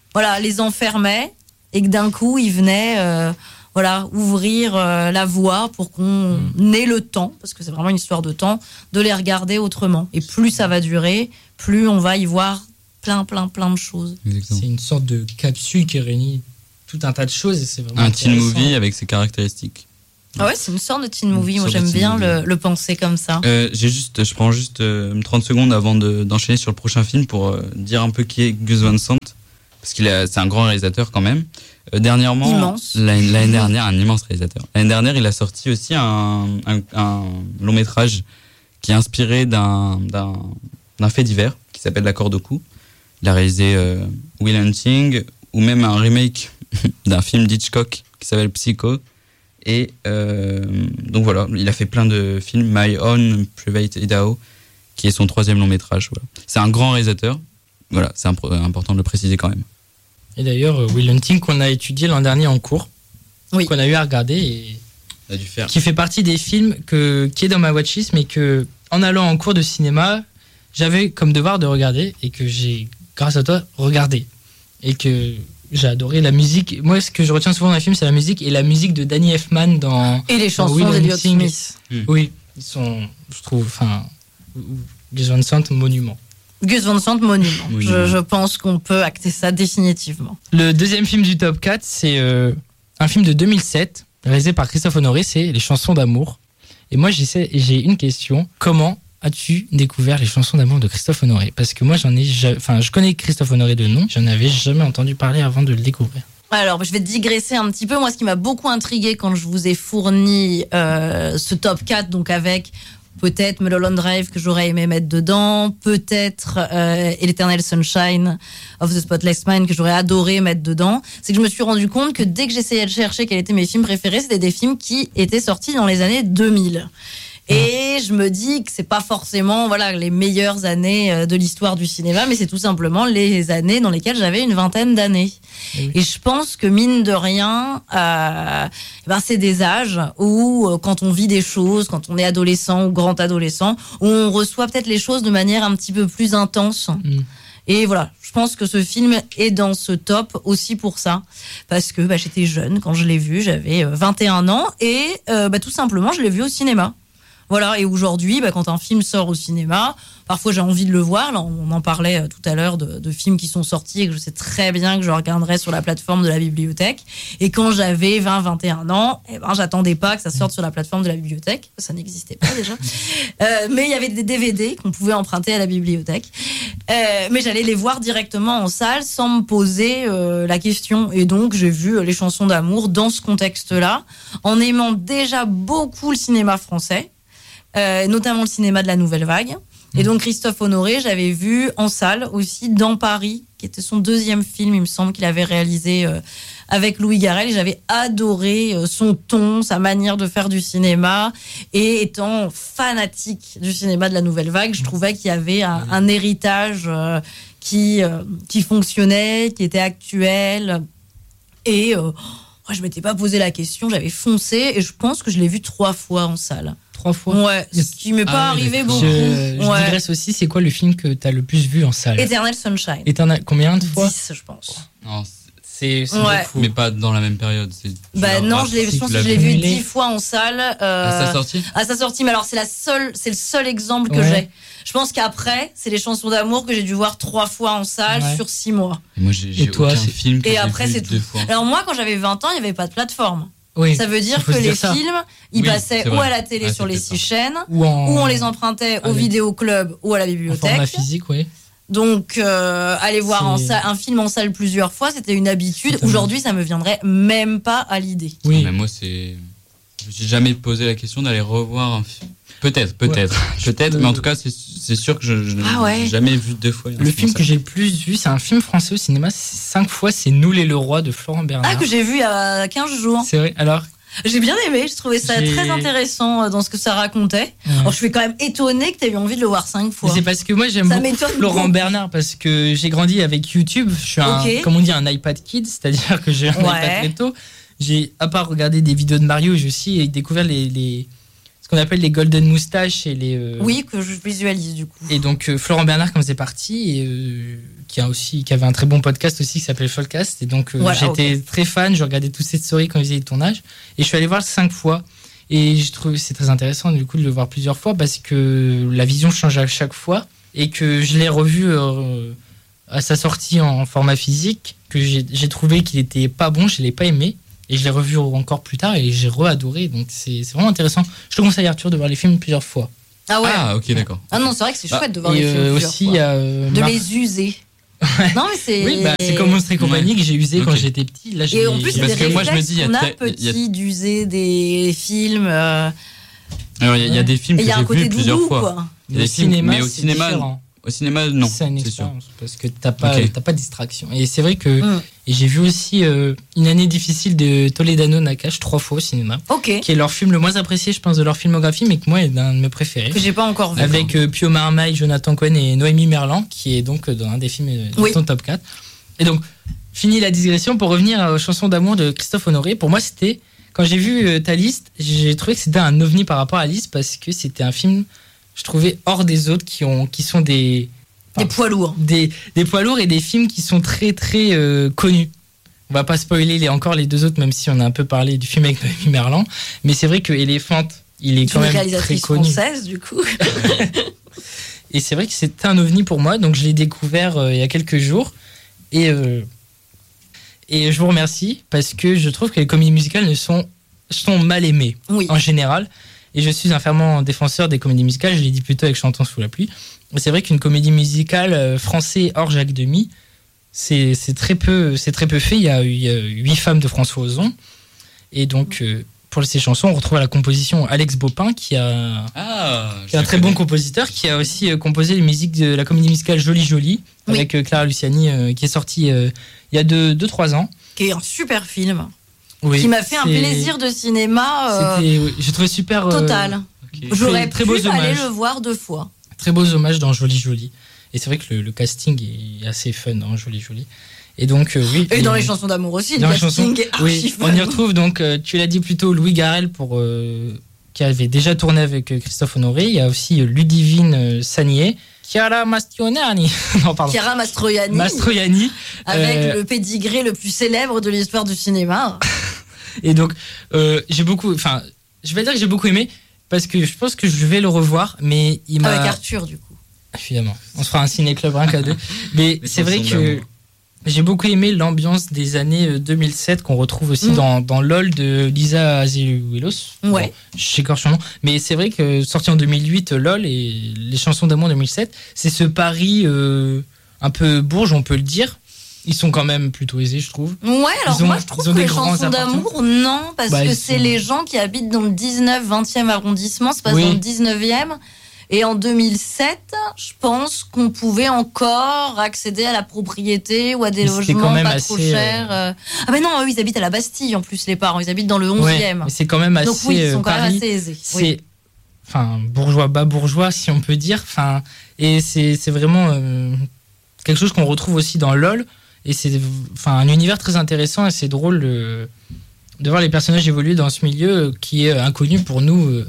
voilà, les enfermait et que d'un coup, ils venaient ouvrir la voie pour qu'on ait le temps, parce que c'est vraiment une histoire de temps, de les regarder autrement. Et plus ça va durer, plus on va y voir plein de choses. Exactement. C'est une sorte de capsule qui réunit tout un tas de choses et c'est vraiment Un teen intéressant. movie avec ses caractéristiques. Ah ouais, c'est une sorte de teen movie. Une Moi, sorte de j'aime teen bien movie. le penser comme ça. Je prends juste 30 secondes avant d'enchaîner sur le prochain film pour dire un peu qui est Gus Van Sant, parce c'est un grand réalisateur quand même. Dernièrement, Immense. l'année dernière, un immense réalisateur. L'année dernière, il a sorti aussi un long métrage qui est inspiré d'un fait divers qui s'appelle La corde au cou. Il a réalisé Will Hunting ou même un remake d'un film d'Hitchcock qui s'appelle Psycho. Et donc voilà, il a fait plein de films. My Own Private Idaho, qui est son 3e long métrage. Voilà. C'est un grand réalisateur. Voilà, c'est important de le préciser quand même. Et d'ailleurs, Will Hunting qu'on a étudié l'an dernier en cours, Oui. qu'on a eu à regarder et Il a dû faire. qui fait partie des films qui est dans ma watchlist, mais que en allant en cours de cinéma, j'avais comme devoir de regarder et que j'ai, grâce à toi, regardé. Et que j'ai adoré la musique. Moi, ce que je retiens souvent dans les films, c'est la musique et la musique de Danny Elfman dans. Et les chansons Will d'Elliott Hunting. Smith. Oui, ils sont, je trouve, Gus Van Sant, monument. Gus Van Sant, monument. Monument. Je pense qu'on peut acter ça définitivement. Le deuxième film du top 4, c'est un film de 2007, réalisé par Christophe Honoré, c'est Les chansons d'amour. Et moi, j'ai une question. Comment as-tu découvert les chansons d'amour de Christophe Honoré? Parce que moi, je connais Christophe Honoré de nom, j'en avais jamais entendu parler avant de le découvrir. Alors, je vais digresser un petit peu. Moi, ce qui m'a beaucoup intrigué quand je vous ai fourni ce top 4, donc avec peut-être Mulholland Drive que j'aurais aimé mettre dedans, peut-être Eternal Sunshine of the Spotless Mind que j'aurais adoré mettre dedans, c'est que je me suis rendu compte que dès que j'essayais de chercher quels étaient mes films préférés, c'était des films qui étaient sortis dans les années 2000. Et je me dis que c'est pas forcément les meilleures années de l'histoire du cinéma, mais c'est tout simplement les années dans lesquelles j'avais une vingtaine d'années. Oui. Et je pense que mine de rien, c'est des âges où quand on vit des choses, quand on est adolescent ou grand adolescent, où on reçoit peut-être les choses de manière un petit peu plus intense. Et voilà, je pense que ce film est dans ce top aussi pour ça. Parce que j'étais jeune quand je l'ai vu, j'avais 21 ans et tout simplement je l'ai vu au cinéma. Voilà, et aujourd'hui, quand un film sort au cinéma, parfois j'ai envie de le voir. Là, on en parlait tout à l'heure de films qui sont sortis et que je sais très bien que je regarderai sur la plateforme de la bibliothèque. Et quand j'avais 20-21 ans, j'attendais pas que ça sorte sur la plateforme de la bibliothèque. Ça n'existait pas déjà. Mais il y avait des DVD qu'on pouvait emprunter à la bibliothèque. Mais j'allais les voir directement en salle sans me poser la question. Et donc, j'ai vu les chansons d'amour dans ce contexte-là, en aimant déjà beaucoup le cinéma français. Notamment le cinéma de la Nouvelle Vague. Et donc Christophe Honoré, j'avais vu en salle aussi dans Paris, qui était son 2e film, il me semble qu'il avait réalisé avec Louis Garrel. Et j'avais adoré son ton, sa manière de faire du cinéma. Et étant fanatique du cinéma de la Nouvelle Vague, je trouvais qu'il y avait un héritage qui fonctionnait, qui était actuel. Et je m'étais pas posé la question, j'avais foncé et je pense que je l'ai vu 3 fois en salle. 3 fois. Ouais, ce qui m'est pas arrivé beaucoup. Je digresse aussi, c'est quoi le film que t'as le plus vu en salle? Eternal Sunshine. Combien de fois? 10, je pense. Non, C'est Ouais. beaucoup. mais pas dans la même période. Non, je pense que je l'ai vu 10 fois en salle. À sa sortie. À sa sortie, mais alors c'est le seul exemple que Ouais. j'ai. Je pense qu'après, c'est les chansons d'amour que j'ai dû voir 3 fois en salle Ouais. sur 6 mois. Et moi, j'ai Et toi, aucun c'est- film que Et j'ai après, vu c'est 2 tout. fois. Alors moi, quand j'avais 20 ans, il n'y avait pas de plateforme. Oui. Ça veut dire Il faut que se les dire ça. films, ils Oui, passaient c'est ou vrai. à la télé Ouais, sur c'est les peut-être 6 ça. chaînes, Ou ou on les empruntait au Avec- vidéoclub ou à la en bibliothèque. format physique, oui. Donc, aller voir un film en salle plusieurs fois, c'était une habitude. Totalement. Aujourd'hui, ça me viendrait même pas à l'idée. Oui. Mais moi, je me suis jamais posé la question d'aller revoir un film. Peut-être. Mais en tout cas, c'est sûr que je n'ai jamais vu 2 fois. Le film que j'ai le plus vu, c'est un film français au cinéma, 5 fois, c'est Nous les Leroy de Florent Bernard. Ah, que j'ai vu il y a 15 jours. C'est vrai. Alors, J'ai bien aimé, je trouvais ça très intéressant dans ce que ça racontait. Alors, je suis quand même étonnée que tu aies eu envie de le voir 5 fois. c'est parce que moi j'aime Ça beaucoup m'étonne Florent beaucoup. Bernard parce que j'ai grandi avec YouTube. Je suis Ok. comme on dit, un iPad kid, c'est-à-dire que j'ai un Ouais. iPad très tôt. J'ai, à part regarder des vidéos de Mario, j'ai aussi découvert ce ce qu'on appelle les golden moustaches et les. Oui, que je visualise du coup. Et donc Florent Bernard comme faisait partie et qui avait un très bon podcast aussi qui s'appelle Folkcast. Et donc j'étais très fan, je regardais toutes ces stories quand ils faisaient les tournages et je suis allé voir 5 fois. Et je trouve que c'est très intéressant du coup de le voir plusieurs fois parce que la vision change à chaque fois et que je l'ai revu à sa sortie en format physique, que j'ai trouvé qu'il était pas bon, je l'ai pas aimé et je l'ai revu encore plus tard et j'ai re-adoré, donc c'est vraiment intéressant. Je te conseille Arthur de voir les films plusieurs fois. Ah ouais. Ah ok, d'accord. Ah non, c'est vrai que c'est chouette de voir les films plusieurs aussi, fois. y a, de les user. Ouais. Non mais c'est. Oui, c'est comme Monstres et compagnie que j'ai usé quand j'étais petit. Là, et en plus, c'est parce des que moi je me dis, on a petit d'user des films. Alors il y a des films que j'ai vus plusieurs fois. Quoi. Il y a des films, mais au cinéma, différent. Au cinéma, non. C'est une c'est sûr. expérience parce que t'as pas de distraction. Et c'est vrai que et j'ai vu aussi Une année difficile de Toledano Nakache 3 fois au cinéma. Ok. Qui est leur film le moins apprécié, je pense, de leur filmographie, mais que moi est un de mes préférés. Que j'ai pas encore vu. Avec Pio Marmaille, Jonathan Cohen et Noémie Merlan, qui est donc dans un des films de son top 4. Et donc, fini la digression pour revenir aux chansons d'amour de Christophe Honoré. Pour moi, c'était quand j'ai vu ta liste, j'ai trouvé que c'était un ovni par rapport à la liste parce que c'était un film, je trouvais, hors des autres qui sont des poids lourds. Des poids lourds et des films qui sont très très connus. On va pas spoiler encore les 2 autres, même si on a un peu parlé du film avec Noémie Merlan. Mais c'est vrai que Elephant, il est quand même très connu. Une réalisatrice française, du coup. Et c'est vrai que c'était un ovni pour moi, donc je l'ai découvert il y a quelques jours. Et je vous remercie parce que je trouve que les comédies musicales sont mal aimées en général. Et je suis un fervent défenseur des comédies musicales, je l'ai dit plutôt avec Chantons sous la pluie. Et c'est vrai qu'une comédie musicale française hors Jacques Demy, c'est très peu fait. Il y a 8 femmes de François Ozon. Et donc, pour ces chansons, on retrouve à la composition Alex Baupin, qui est un très bon compositeur, qui a aussi composé les musiques de la comédie musicale Jolie Jolie, avec Clara Luciani, qui est sortie il y a 2-3 ans. Qui est un super film. Oui, qui m'a fait un plaisir de cinéma. J'ai trouvé super. Total. Okay. J'aurais très pu beaux aller hommages. le voir 2 fois. Très beaux hommages dans Jolie Jolie. Et c'est vrai que le casting est assez fun dans Jolie Jolie. Et donc, oui. Et dans les chansons d'amour aussi, dans le casting est archi fun. On y retrouve donc, tu l'as dit plus tôt, Louis Garrel qui avait déjà tourné avec Christophe Honoré. Il y a aussi Ludivine Sagnier. Chiara Mastroianni. Non, pardon. Chiara Mastroianni. Avec le pédigré le plus célèbre de l'histoire du cinéma. Et donc, je vais dire que j'ai beaucoup aimé parce que je pense que je vais le revoir, mais il m'a. Avec Arthur, du coup. Évidemment. On se fera un ciné-club rien qu'à 2. Mais c'est vrai que j'ai beaucoup aimé l'ambiance des années 2007 qu'on retrouve aussi dans LOL de Lisa Azevedos. Ouais. Bon, j'écorche son nom. Mais c'est vrai que sorti en 2008, LOL et les chansons d'amour 2007, c'est ce Paris un peu bourge, on peut le dire. Ils sont quand même plutôt aisés, je trouve. Ouais, alors moi je trouve que les chansons d'amour, non, parce que c'est les gens qui habitent dans le 19-20e arrondissement, c'est pas dans le 19e. Et en 2007, je pense qu'on pouvait encore accéder à la propriété ou à des logements pas trop chers. Ah ben non, eux, ils habitent à la Bastille en plus, les parents. Ils habitent dans le 11e. Ouais, mais c'est quand même assez. Donc oui, ils sont quand Paris, même assez aisés. C'est, bourgeois, bas bourgeois, si on peut dire. Et c'est vraiment quelque chose qu'on retrouve aussi dans LOL. Et c'est un univers très intéressant et c'est drôle de voir les personnages évoluer dans ce milieu qui est inconnu pour nous.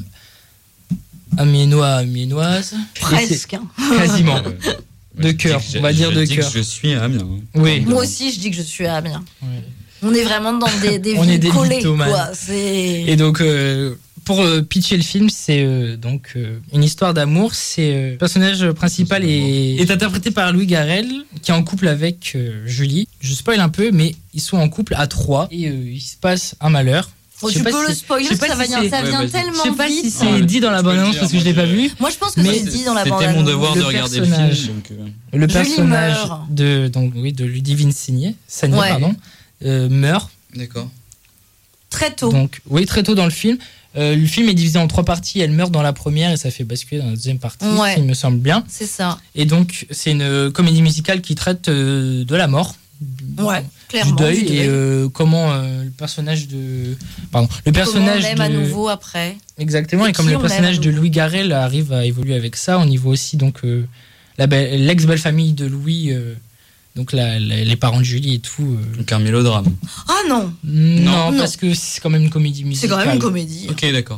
Amiénoises. Presque. Quasiment. De cœur, on va dire de cœur. Je suis à Amiens. Oui. Moi aussi, je dis que je suis à Amiens. Oui. On est vraiment dans des villes collées. Quoi. Et donc, pour pitcher le film, c'est donc une histoire d'amour. Le personnage principal est interprété par Louis Garrel, qui est en couple avec Julie. Je spoil un peu, mais ils sont en couple à 3 et il se passe un malheur. Oh, tu peux le spoiler, ça vient tellement vite. Je sais pas si c'est dit dans la bande-annonce parce que je l'ai pas vu. Moi, je pense que c'est dit dans la bande-annonce. C'était mon devoir de regarder le film. Le personnage de Ludivine Sagnier, meurt. D'accord. Très tôt. Donc, oui, très tôt dans le film. Le film est divisé en 3 parties. Elle meurt dans la première et ça fait basculer dans la deuxième partie, il me semble bien. C'est ça. Et donc, c'est une comédie musicale qui traite de la mort. Ouais, clairement. Du deuil. Et comment le personnage de. Pardon. Le personnage comment on l'aime à nouveau après. Exactement. Et comme le personnage de Louis Garrel arrive à évoluer avec ça, on y voit aussi donc, l'ex-belle-famille de Louis. Donc les parents de Julie et tout. Donc un mélodrame. Ah non. Non, parce que c'est quand même une comédie musicale. C'est quand même une comédie. Ok, d'accord.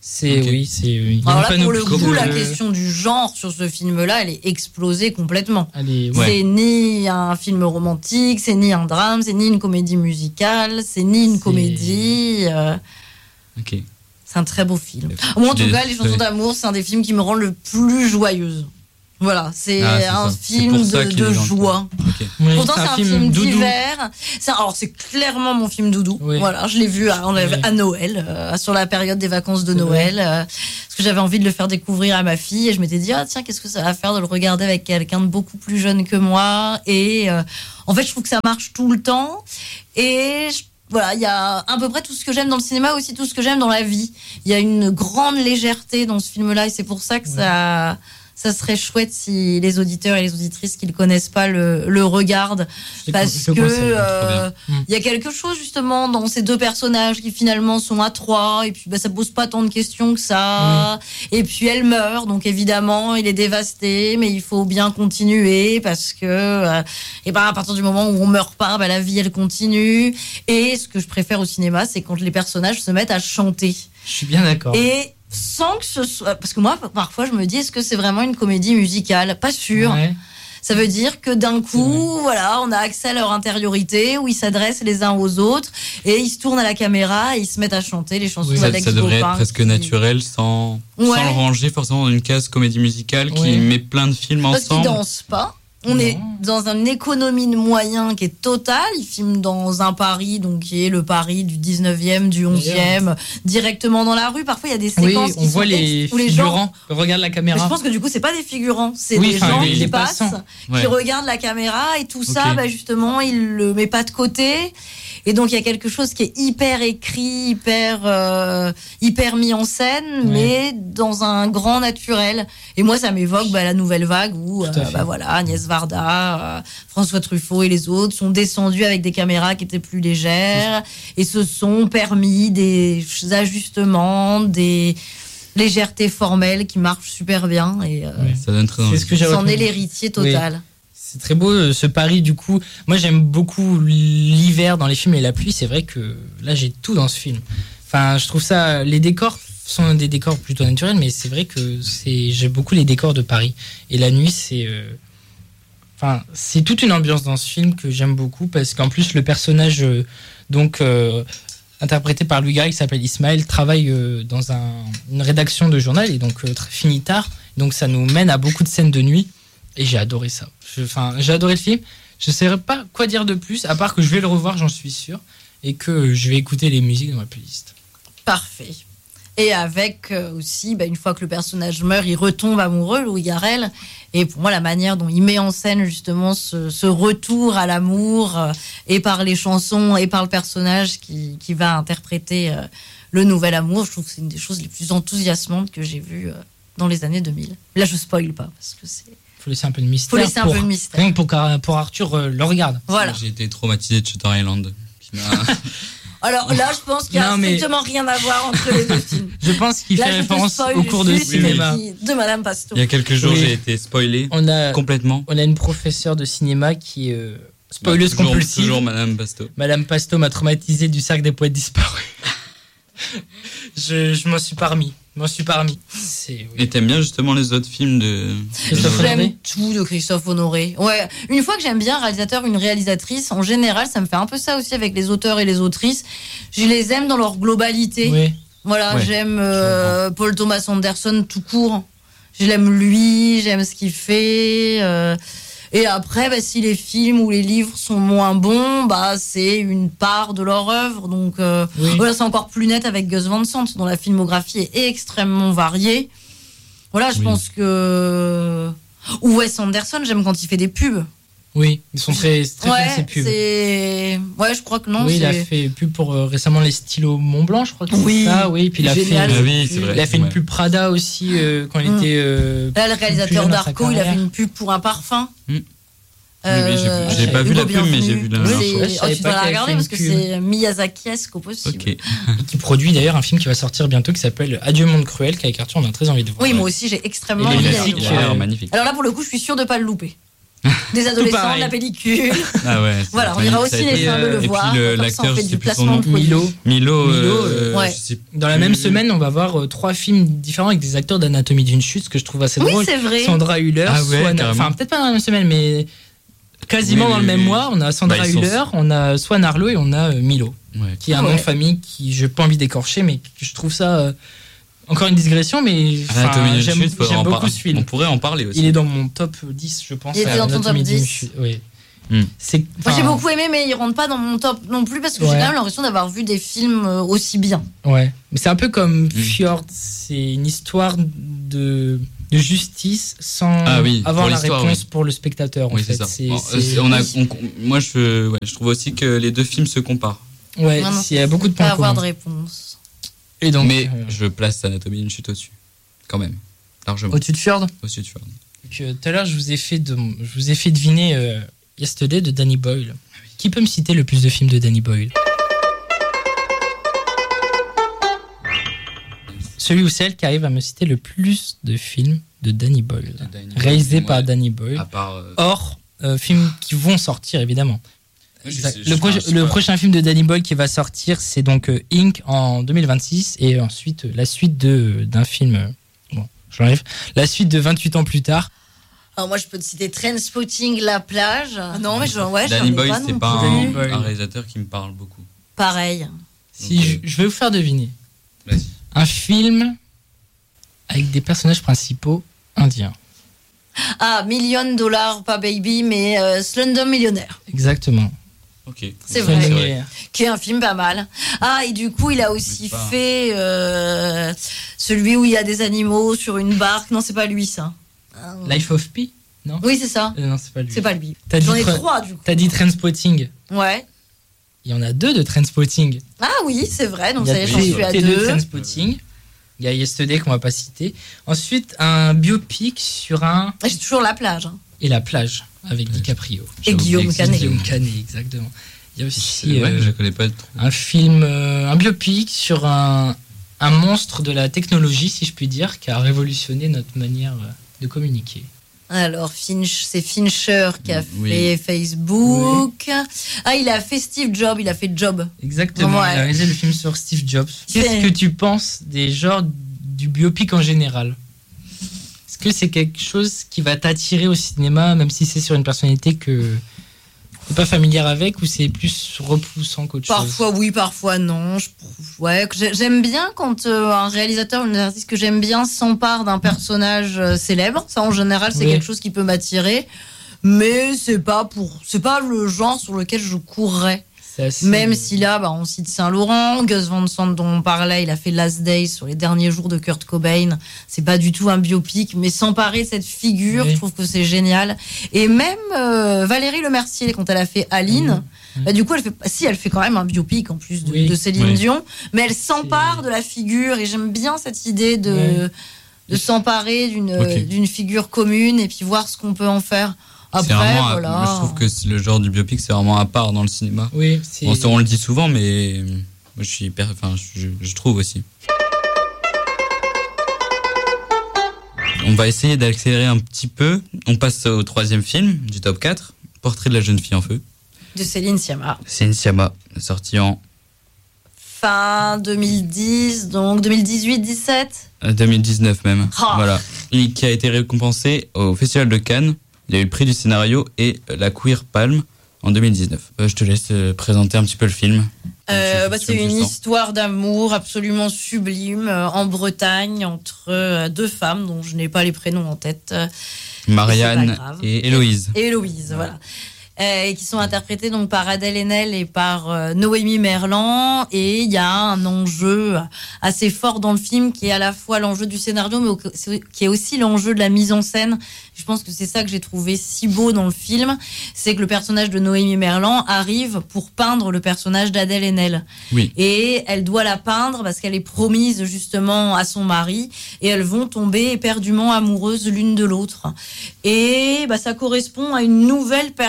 C'est Ok. oui, c'est il y a Alors une là, pour le panoplie coup, de- la question du genre sur ce film-là, elle est explosée complètement. Allez, Ouais. C'est ni un film romantique, c'est ni un drame, c'est ni une comédie musicale, c'est ni une C'est- comédie. Ok. C'est un très beau film. Je Moi, en suis tout cas, Les chansons désolé. d'amour, c'est un des films qui me rend le plus joyeuse. Voilà, c'est Ah, c'est un ça. C'est film pour ça de, qu'il est de dans le joie. Ok. Oui, Pourtant, c'est un film doudou. d'hiver. Alors, c'est clairement mon film doudou. Oui. Voilà, je l'ai vu à Noël, sur la période des vacances de Noël, parce que j'avais envie de le faire découvrir à ma fille et je m'étais dit, ah tiens, qu'est-ce que ça va faire de le regarder avec quelqu'un de beaucoup plus jeune que moi. Et en fait, je trouve que ça marche tout le temps. Et voilà, il y a à peu près tout ce que j'aime dans le cinéma, aussi tout ce que j'aime dans la vie. Il y a une grande légèreté dans ce film-là et c'est pour ça que ça serait chouette si les auditeurs et les auditrices qui le connaissent pas le regardent, parce Je que conseille, bien. il y a quelque chose justement dans ces deux personnages qui finalement sont à trois et puis ça pose pas tant de questions que ça. Et puis elle meurt, donc évidemment il est dévasté, mais il faut bien continuer parce que et à partir du moment où on meurt pas, la vie elle continue. Et ce que je préfère au cinéma, c'est quand les personnages se mettent à chanter. Je suis bien d'accord. Et sans que ce soit... Parce que moi, parfois, je me dis, est-ce que c'est vraiment une comédie musicale ? Pas sûr. Ouais. Ça veut dire que d'un coup, voilà, on a accès à leur intériorité, où ils s'adressent les uns aux autres, et ils se tournent à la caméra, et ils se mettent à chanter les chansons Oui. d'Alex Ça devrait Bopin, être presque qui- naturel sans le ranger forcément dans une case comédie musicale qui Ouais. met plein de films Parce qu'ils ensemble. dansent pas. On Non. est dans une économie de moyens qui est totale. Ils filment dans un Paris, donc qui est le Paris du 19e, du 11e, directement dans la rue. Parfois, il y a des Oui, séquences on voit les où les gens... figurants. Regarde la Mais caméra. je pense que du coup, c'est pas des figurants, c'est Oui, des enfin, gens les qui passent, passants. Ouais. qui regardent la caméra et tout ça, Ok. justement, il le met pas de côté. Et donc, il y a quelque chose qui est hyper écrit, hyper mis en scène, mais dans un grand naturel. Et moi, ça m'évoque la nouvelle vague où, Tout à fait. voilà, Agnès Varda, François Truffaut et les autres sont descendus avec des caméras qui étaient plus légères et se sont permis des ajustements, des légèretés formelles qui marchent super bien. Et Ça donne très C'est envie. ce que j'ai c'en retenu. est l'héritier total. C'est très beau ce Paris du coup. Moi j'aime beaucoup l'hiver dans les films et la pluie. C'est vrai que là j'ai tout dans ce film. Enfin je trouve ça. Les décors sont des décors plutôt naturels, mais c'est vrai que j'aime beaucoup les décors de Paris. Et la nuit c'est toute une ambiance dans ce film que j'aime beaucoup parce qu'en plus le personnage interprété par Louis Garrel qui s'appelle Ismaël travaille dans une rédaction de journal et donc finit tard. Donc ça nous mène à beaucoup de scènes de nuit. Et j'ai adoré ça. J'ai adoré le film. Je ne saurais pas quoi dire de plus, à part que je vais le revoir, j'en suis sûr, et que je vais écouter les musiques dans ma playlist. Parfait. Et avec aussi, une fois que le personnage meurt, il retombe amoureux, Louis Garrel. Et pour moi, la manière dont il met en scène justement ce retour à l'amour, et par les chansons, et par le personnage qui va interpréter le nouvel amour, je trouve que c'est une des choses les plus enthousiasmantes que j'ai vues dans les années 2000. Là, je spoil pas, parce que c'est... Faut laisser un peu de mystère. Faut laisser un peu de mystère. Rien que pour Arthur le regarde. Voilà. J'ai été traumatisé de Shutter Island. qui m'a- Alors là, je pense qu'il n'y a Non, mais- strictement rien à voir entre les deux films. Je pense qu'il fait Là, je te référence spoil au cours de juste cinéma. de Madame Pasto. Il y a quelques jours, Oui. j'ai été spoilé On a complètement. une professeure de cinéma qui est spoileuse Toujours- compulsive. Toujours Madame Basto. Madame Pasto m'a traumatisé du cercle des poètes disparus. Je m'en suis pas remis. C'est... Et t'aimes bien justement les autres films de... Christophe de- Honoré. J'aime tout de Christophe Honoré. Ouais, une fois que j'aime bien un réalisateur, une réalisatrice, en général, ça me fait un peu ça aussi avec les auteurs et les autrices. Je les aime dans leur globalité. Oui. Voilà, Ouais, j'aime je Paul Thomas Anderson tout court. Je l'aime lui, j'aime ce qu'il fait. Et après, si les films ou les livres sont moins bons, c'est une part de leur œuvre. Donc Oui. voilà, c'est encore plus net avec Gus Van Sant, dont la filmographie est extrêmement variée. Voilà, je Oui. pense que... Ou Wes Anderson, j'aime quand il fait des pubs. Oui, ils sont très bien ces pubs. Ouais, je crois que non. Oui, il a c'est... fait pub pour récemment les stylos Montblanc, je crois que Oui. c'est ça. Oui, puis il a Génial. fait, Ah oui, c'est vrai. il a fait une Ouais. pub Prada aussi quand il était. Là, le plus réalisateur jeune dans sa d'Arco, il a fait carrière. une pub pour un parfum. Oui, j'ai pas vu Hugo la pub, mais j'ai vu la Bienvenu. Ouais, je C'est- savais tu pas dois la qu'il avait regarder fait parce une que pub. c'est Miyazaki-esque au possible. Ok. Et qui produit d'ailleurs un film qui va sortir bientôt qui s'appelle Adieu Monde Cruel, qu'avec Arthur on a très envie de voir. Oui, moi aussi, j'ai extrêmement Et envie les d'aller musiques, le Il voir. a l'air euh, magnifique. Alors là, pour le coup, je suis sûre de pas le louper. Des adolescents, de pareil. la pellicule. Ah ouais. Voilà, on ira au ciné ça a été, le et voir. puis Comme ça, l'acteur, on fait je du sais plus son placement nom. de produit. Milo, ouais. je sais Dans la plus. même semaine, on va voir 3 films différents avec des acteurs d'Anatomie d'une chute, ce que je trouve assez Oui, drôle. c'est vrai. Sandra Hüller, Ah ouais, carrément. enfin peut-être pas dans la même semaine, mais quasiment Oui, dans le oui, même oui. mois. On a Sandra Bah, ils sont- Hüller, on a Swan Arlo et on a Milo, Ouais. qui est un Ouais. nom de famille qui je n'ai pas envie d'écorcher, mais que je trouve ça encore une digression, mais enfin, Anatomie d'une j'aime chute, faudrait j'aime en beaucoup parler. ce film. On pourrait en parler aussi. Il est dans mon top 10, je pense. Il était dans ton Anatomie top d'une 10. chute, oui. Hmm. C'est, Moi, j'ai enfin, beaucoup aimé, mais il rentre pas dans mon top non plus parce que j'ai Ouais. quand même l'impression d'avoir vu des films aussi bien. Ouais, mais c'est un peu comme Fjord, c'est une histoire de justice sans Ah oui, avoir pour la l'histoire, réponse oui. pour le spectateur. En Oui, fait. c'est ça. Bon, c'est- moi, je trouve aussi que les deux films se comparent. Ouais, Non, non, il y a beaucoup de Pas points avoir de communs. réponse. Et donc, Mais je place Anatomie d'une chute au-dessus. Quand même. Largement. au-dessus de Fjord, Au-dessus de Fjord. tout à l'heure, je vous ai fait deviner Yesterday de Danny Boyle. Qui peut me citer le plus de films de Danny Boyle? Celui ou celle qui arrive à me citer le plus de films de Danny Boyle, réalisé par Danny Boyle. À part. Hors films qui vont sortir, évidemment. je Exact. sais- Le, je sais pas. prochain film de Danny Boyle qui va sortir, c'est donc Inc. en 2026 et ensuite la suite d'un film. Bon, j'enlève. La suite de 28 ans plus tard. Alors moi, je peux te citer Trainspotting, La Plage. Non, mais ouais, j'en Danny ai Boyle, pas c'est non pas plus. Danny un, Boyle. un réalisateur qui me parle beaucoup. Pareil. Si Donc, je vais vous faire deviner. Vas-y. Un film avec des personnages principaux indiens. Ah, $1 million, pas Baby, mais Slumdog Millionnaire, Exactement. Ok. C'est Slumdog vrai. Millionaire. qui est un film pas mal. Ah, et du coup, il a aussi Mais pas. fait celui où il y a des animaux sur une barque. Non, c'est pas lui, ça. Life of Pi? Non Oui, c'est ça. Non, c'est pas lui. C'est pas lui. T'as dit J'en ai Tra- 3, du coup. T'as dit Trainspotting. Ouais. Il y en a 2 de Trainspotting. Ah oui, c'est vrai. Donc Il y ça y a est, j'en suis à T2 2. Trainspotting. Il y a Yesterday qu'on va pas citer. Ensuite, un biopic sur J'ai toujours La Plage. Hein. et la plage avec DiCaprio. Et Guillaume oublié que Canet. c'était- Guillaume Canet, exactement. Il y a aussi C'est vrai que je connais pas trop. un film, un biopic sur un monstre de la technologie, si je puis dire, qui a révolutionné notre manière de communiquer. Alors, c'est Fincher qui a Oui. fait Facebook. Ah, il a fait Steve Jobs, il a fait Job. Exactement, Ouais. il a réalisé le film sur Steve Jobs. C'est- Qu'est-ce que tu penses des genres du biopic en général? Est-ce que c'est quelque chose qui va t'attirer au cinéma, même si c'est sur une personnalité que t'es pas familière avec, ou c'est plus repoussant qu'autre chose? Parfois oui, parfois non. Ouais, j'aime bien quand un réalisateur ou une artiste que j'aime bien s'empare d'un personnage célèbre. Ça, en général, c'est Oui. quelque chose qui peut m'attirer. Mais c'est pas le genre sur lequel je courrais. C'est assez- Même si là, on cite Saint-Laurent, Gus Van Sant dont on parlait, il a fait Last Days sur les derniers jours de Kurt Cobain. C'est pas du tout un biopic, mais s'emparer de cette figure, Oui. je trouve que c'est génial. Et même Valérie Lemercier, quand elle a fait Aline, du coup, elle fait quand même un biopic en plus Oui. de Céline Oui. Dion, mais elle s'empare de la figure et j'aime bien cette idée de s'emparer Ok. d'une figure commune et puis voir ce qu'on peut en faire. C'est Après, vraiment, voilà. moi, je trouve que le genre du biopic, c'est vraiment à part dans le cinéma. Oui, c'est... On le dit souvent, mais moi, je trouve aussi. On va essayer d'accélérer un petit peu. On passe au 3e film du top 4, Portrait de la jeune fille en feu. De Céline Sciamma. C'est Sciamma, sorti en Fin 2010, donc 2018-17. 2019 même. Ah. Voilà. Et qui a été récompensé au Festival de Cannes. Il y a eu le prix du scénario et la Queer Palm en 2019. Je te laisse présenter un petit peu le film. C'est une histoire d'amour absolument sublime en Bretagne entre deux femmes dont je n'ai pas les prénoms en tête. C'est pas Marianne grave. et Héloïse. Et Héloïse, voilà. Et qui sont interprétées donc par Adèle Haenel et par Noémie Merlan. Et il y a un enjeu assez fort dans le film qui est à la fois l'enjeu du scénario, mais qui est aussi l'enjeu de la mise en scène. Je pense que c'est ça que j'ai trouvé si beau dans le film, c'est que le personnage de Noémie Merlan arrive pour peindre le personnage d'Adèle Haenel. Oui. Et elle doit la peindre parce qu'elle est promise justement à son mari et elles vont tomber éperdument amoureuses l'une de l'autre. Et ça correspond à une nouvelle période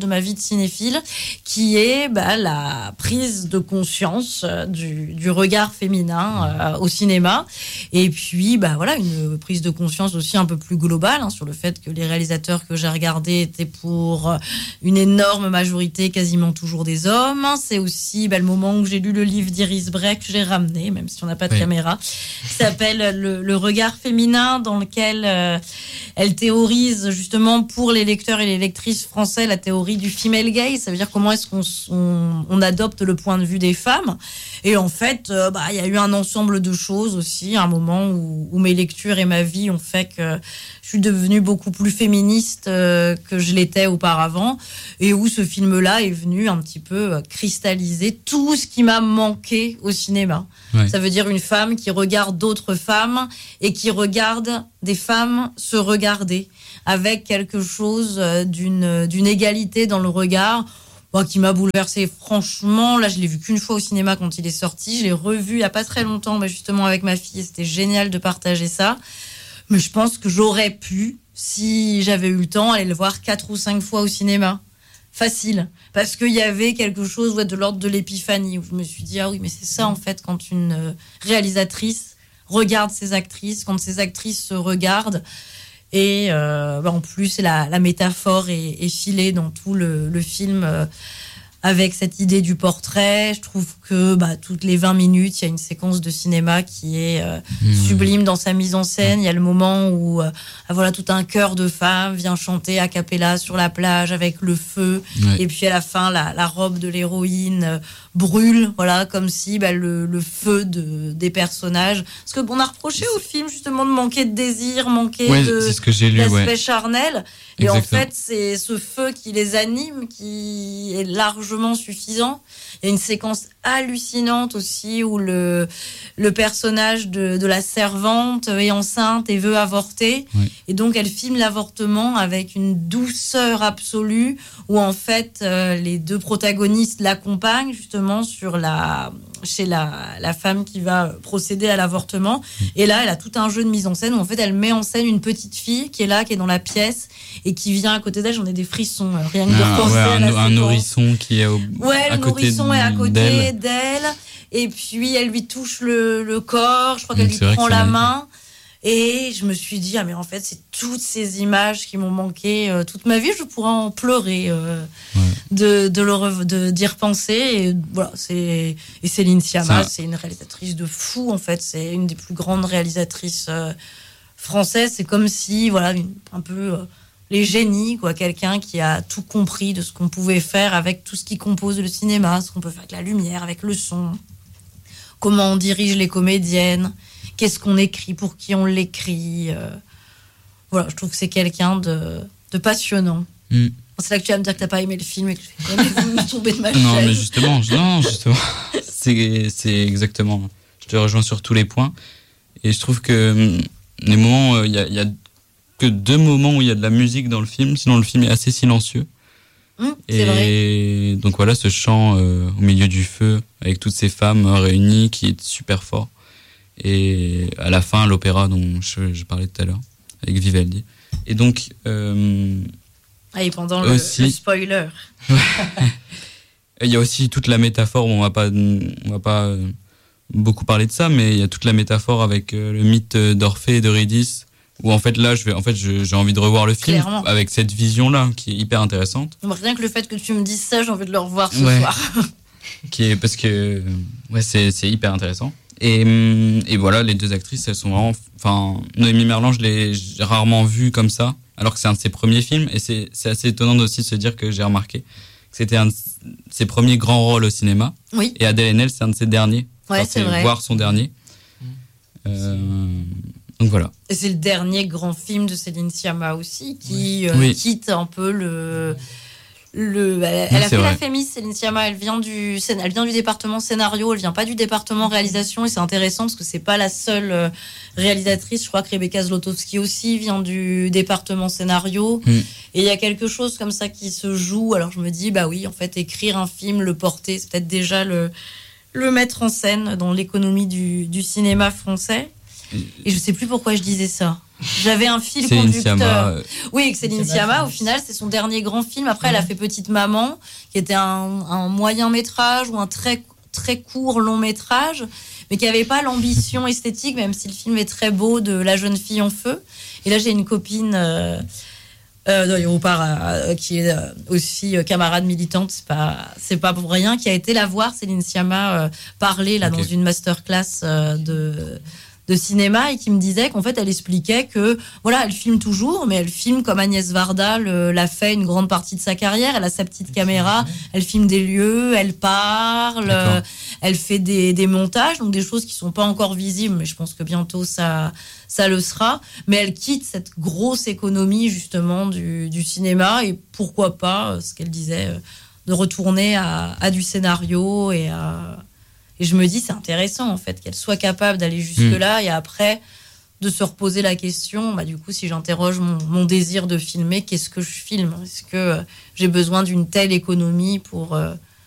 de ma vie de cinéphile, qui est la prise de conscience du regard féminin au cinéma. Et puis, voilà, une prise de conscience aussi un peu plus globale sur le fait que les réalisateurs que j'ai regardés étaient pour une énorme majorité, quasiment toujours des hommes. C'est aussi le moment où j'ai lu le livre d'Iris Bray que j'ai ramené, même si on n'a pas de caméra, qui s'appelle le regard féminin, dans lequel elle théorise justement pour les lecteurs et les lectrices français la théorie du female gaze. Ça veut dire comment est-ce qu'on adopte le point de vue des femmes. Et en fait, y a eu un ensemble de choses aussi, un moment où mes lectures et ma vie ont fait que je suis devenue beaucoup plus féministe que je l'étais auparavant, et où ce film-là est venu un petit peu cristalliser tout ce qui m'a manqué au cinéma. Ouais. Ça veut dire une femme qui regarde d'autres femmes et qui regarde des femmes se regarder, avec quelque chose d'une égalité dans le regard, qui m'a bouleversée. Franchement, là, je l'ai vu qu'une fois au cinéma quand il est sorti. Je l'ai revu il n'y a pas très longtemps, justement avec ma fille. C'était génial de partager ça. Mais je pense que j'aurais pu, si j'avais eu le temps, aller le voir 4 ou 5 fois au cinéma. Facile. Parce qu'il y avait quelque chose de l'ordre de l'épiphanie, où je me suis dit, ah oui, mais c'est ça, en fait, quand une réalisatrice regarde ses actrices, quand ces actrices se regardent. Et en plus, la métaphore est filée dans tout le film avec cette idée du portrait. Je trouve que toutes les 20 minutes, il y a une séquence de cinéma qui est sublime dans sa mise en scène. Il y a le moment où tout un chœur de femmes vient chanter a cappella sur la plage avec le feu. Ouais. Et puis à la fin, la robe de l'héroïne brûle, comme si le feu des personnages. Parce qu'on a reproché au film justement de manquer de désir, manquer c'est ce que j'ai lu, d'aspect charnel. Et exactement. En fait, c'est ce feu qui les anime qui est largement suffisant. Il y a une séquence hallucinante aussi où le personnage de la servante est enceinte et veut avorter. Oui. Et donc, elle filme l'avortement avec une douceur absolue où, en fait, les deux protagonistes l'accompagnent justement chez la femme qui va procéder à l'avortement. Et là, elle a tout un jeu de mise en scène où, en fait, elle met en scène une petite fille qui est là, qui est dans la pièce et qui vient à côté d'elle. J'en ai des frissons, rien que de repenser à la séquence. Un nourrisson qui est à côté est à côté d'elle, et puis elle lui touche le corps, je crois qu'elle lui prend la main, et je me suis dit, mais en fait, c'est toutes ces images qui m'ont manqué toute ma vie, je pourrais en pleurer d'y repenser, et voilà, et Céline Sciamma, c'est une réalisatrice de fou, en fait, c'est une des plus grandes réalisatrices françaises, c'est comme si, un peu... les génies, quelqu'un qui a tout compris de ce qu'on pouvait faire avec tout ce qui compose le cinéma, ce qu'on peut faire avec la lumière, avec le son, comment on dirige les comédiennes, qu'est-ce qu'on écrit, pour qui on l'écrit. Je trouve que c'est quelqu'un de passionnant. C'est là que tu vas me dire que t'as pas aimé le film et que je vais me tomber de ma chaise. Non, mais justement, c'est exactement. Je te rejoins sur tous les points, et je trouve que les moments, il y a que 2 moments où il y a de la musique dans le film, sinon le film est assez silencieux. C'est vrai. Et donc voilà, ce chant au milieu du feu avec toutes ces femmes réunies qui est super fort. Et à la fin, l'opéra dont je parlais tout à l'heure avec Vivaldi. Et donc et pendant le spoiler. Il y a aussi toute la métaphore. On va pas beaucoup parler de ça, mais il y a toute la métaphore avec le mythe d'Orphée et d'Eurydice. Où en fait là, j'ai envie de revoir le film. Clairement. Avec cette vision-là qui est hyper intéressante. Rien que le fait que tu me dises ça, j'ai envie de le revoir ce soir. Parce que c'est hyper intéressant. Et voilà, les 2 actrices, elles sont vraiment... Enfin, Noémie Merlan, j'ai rarement vu comme ça, alors que c'est un de ses premiers films. Et c'est assez étonnant aussi de se dire que j'ai remarqué que c'était un de ses premiers grands rôles au cinéma. Oui. Et Adèle Haenel, c'est un de ses derniers. Ouais, c'est vrai. Voire son dernier. Donc voilà. Et c'est le dernier grand film de Céline Sciamma aussi, qui quitte un peu elle a fait la Fémis, Céline Sciamma, elle vient du département scénario, elle vient pas du département réalisation, et c'est intéressant parce que c'est pas la seule réalisatrice. Je crois que Rebecca Zlotowski aussi vient du département scénario. Et il y a quelque chose comme ça qui se joue. Alors je me dis, en fait, écrire un film, le porter, c'est peut-être déjà le mettre en scène dans l'économie du cinéma français. Et je sais plus pourquoi je disais ça. J'avais un fil Céline conducteur. Sciamma, Oui, que Céline Sciamma, au final, c'est son dernier grand film. Après, elle a fait Petite Maman, qui était un moyen métrage ou un très, très court long métrage, mais qui n'avait pas l'ambition esthétique, même si le film est très beau, de La jeune fille en feu. Et là, j'ai une copine qui est aussi camarade militante, c'est pas pour rien, qui a été la voir, Céline Sciamma, parler là, dans une masterclass de cinéma, et qui me disait qu'en fait elle expliquait que voilà, elle filme toujours, mais elle filme comme Agnès Varda l'a fait une grande partie de sa carrière. Elle a sa petite caméra, elle filme des lieux, elle parle, elle fait des montages, donc des choses qui sont pas encore visibles, mais je pense que bientôt ça le sera. Mais elle quitte cette grosse économie justement du cinéma, et pourquoi pas, ce qu'elle disait, de retourner à du scénario et je me dis, c'est intéressant, en fait, qu'elle soit capable d'aller jusque-là et après de se reposer la question, du coup, si j'interroge mon désir de filmer, qu'est-ce que je filme ? Est-ce que j'ai besoin d'une telle économie pour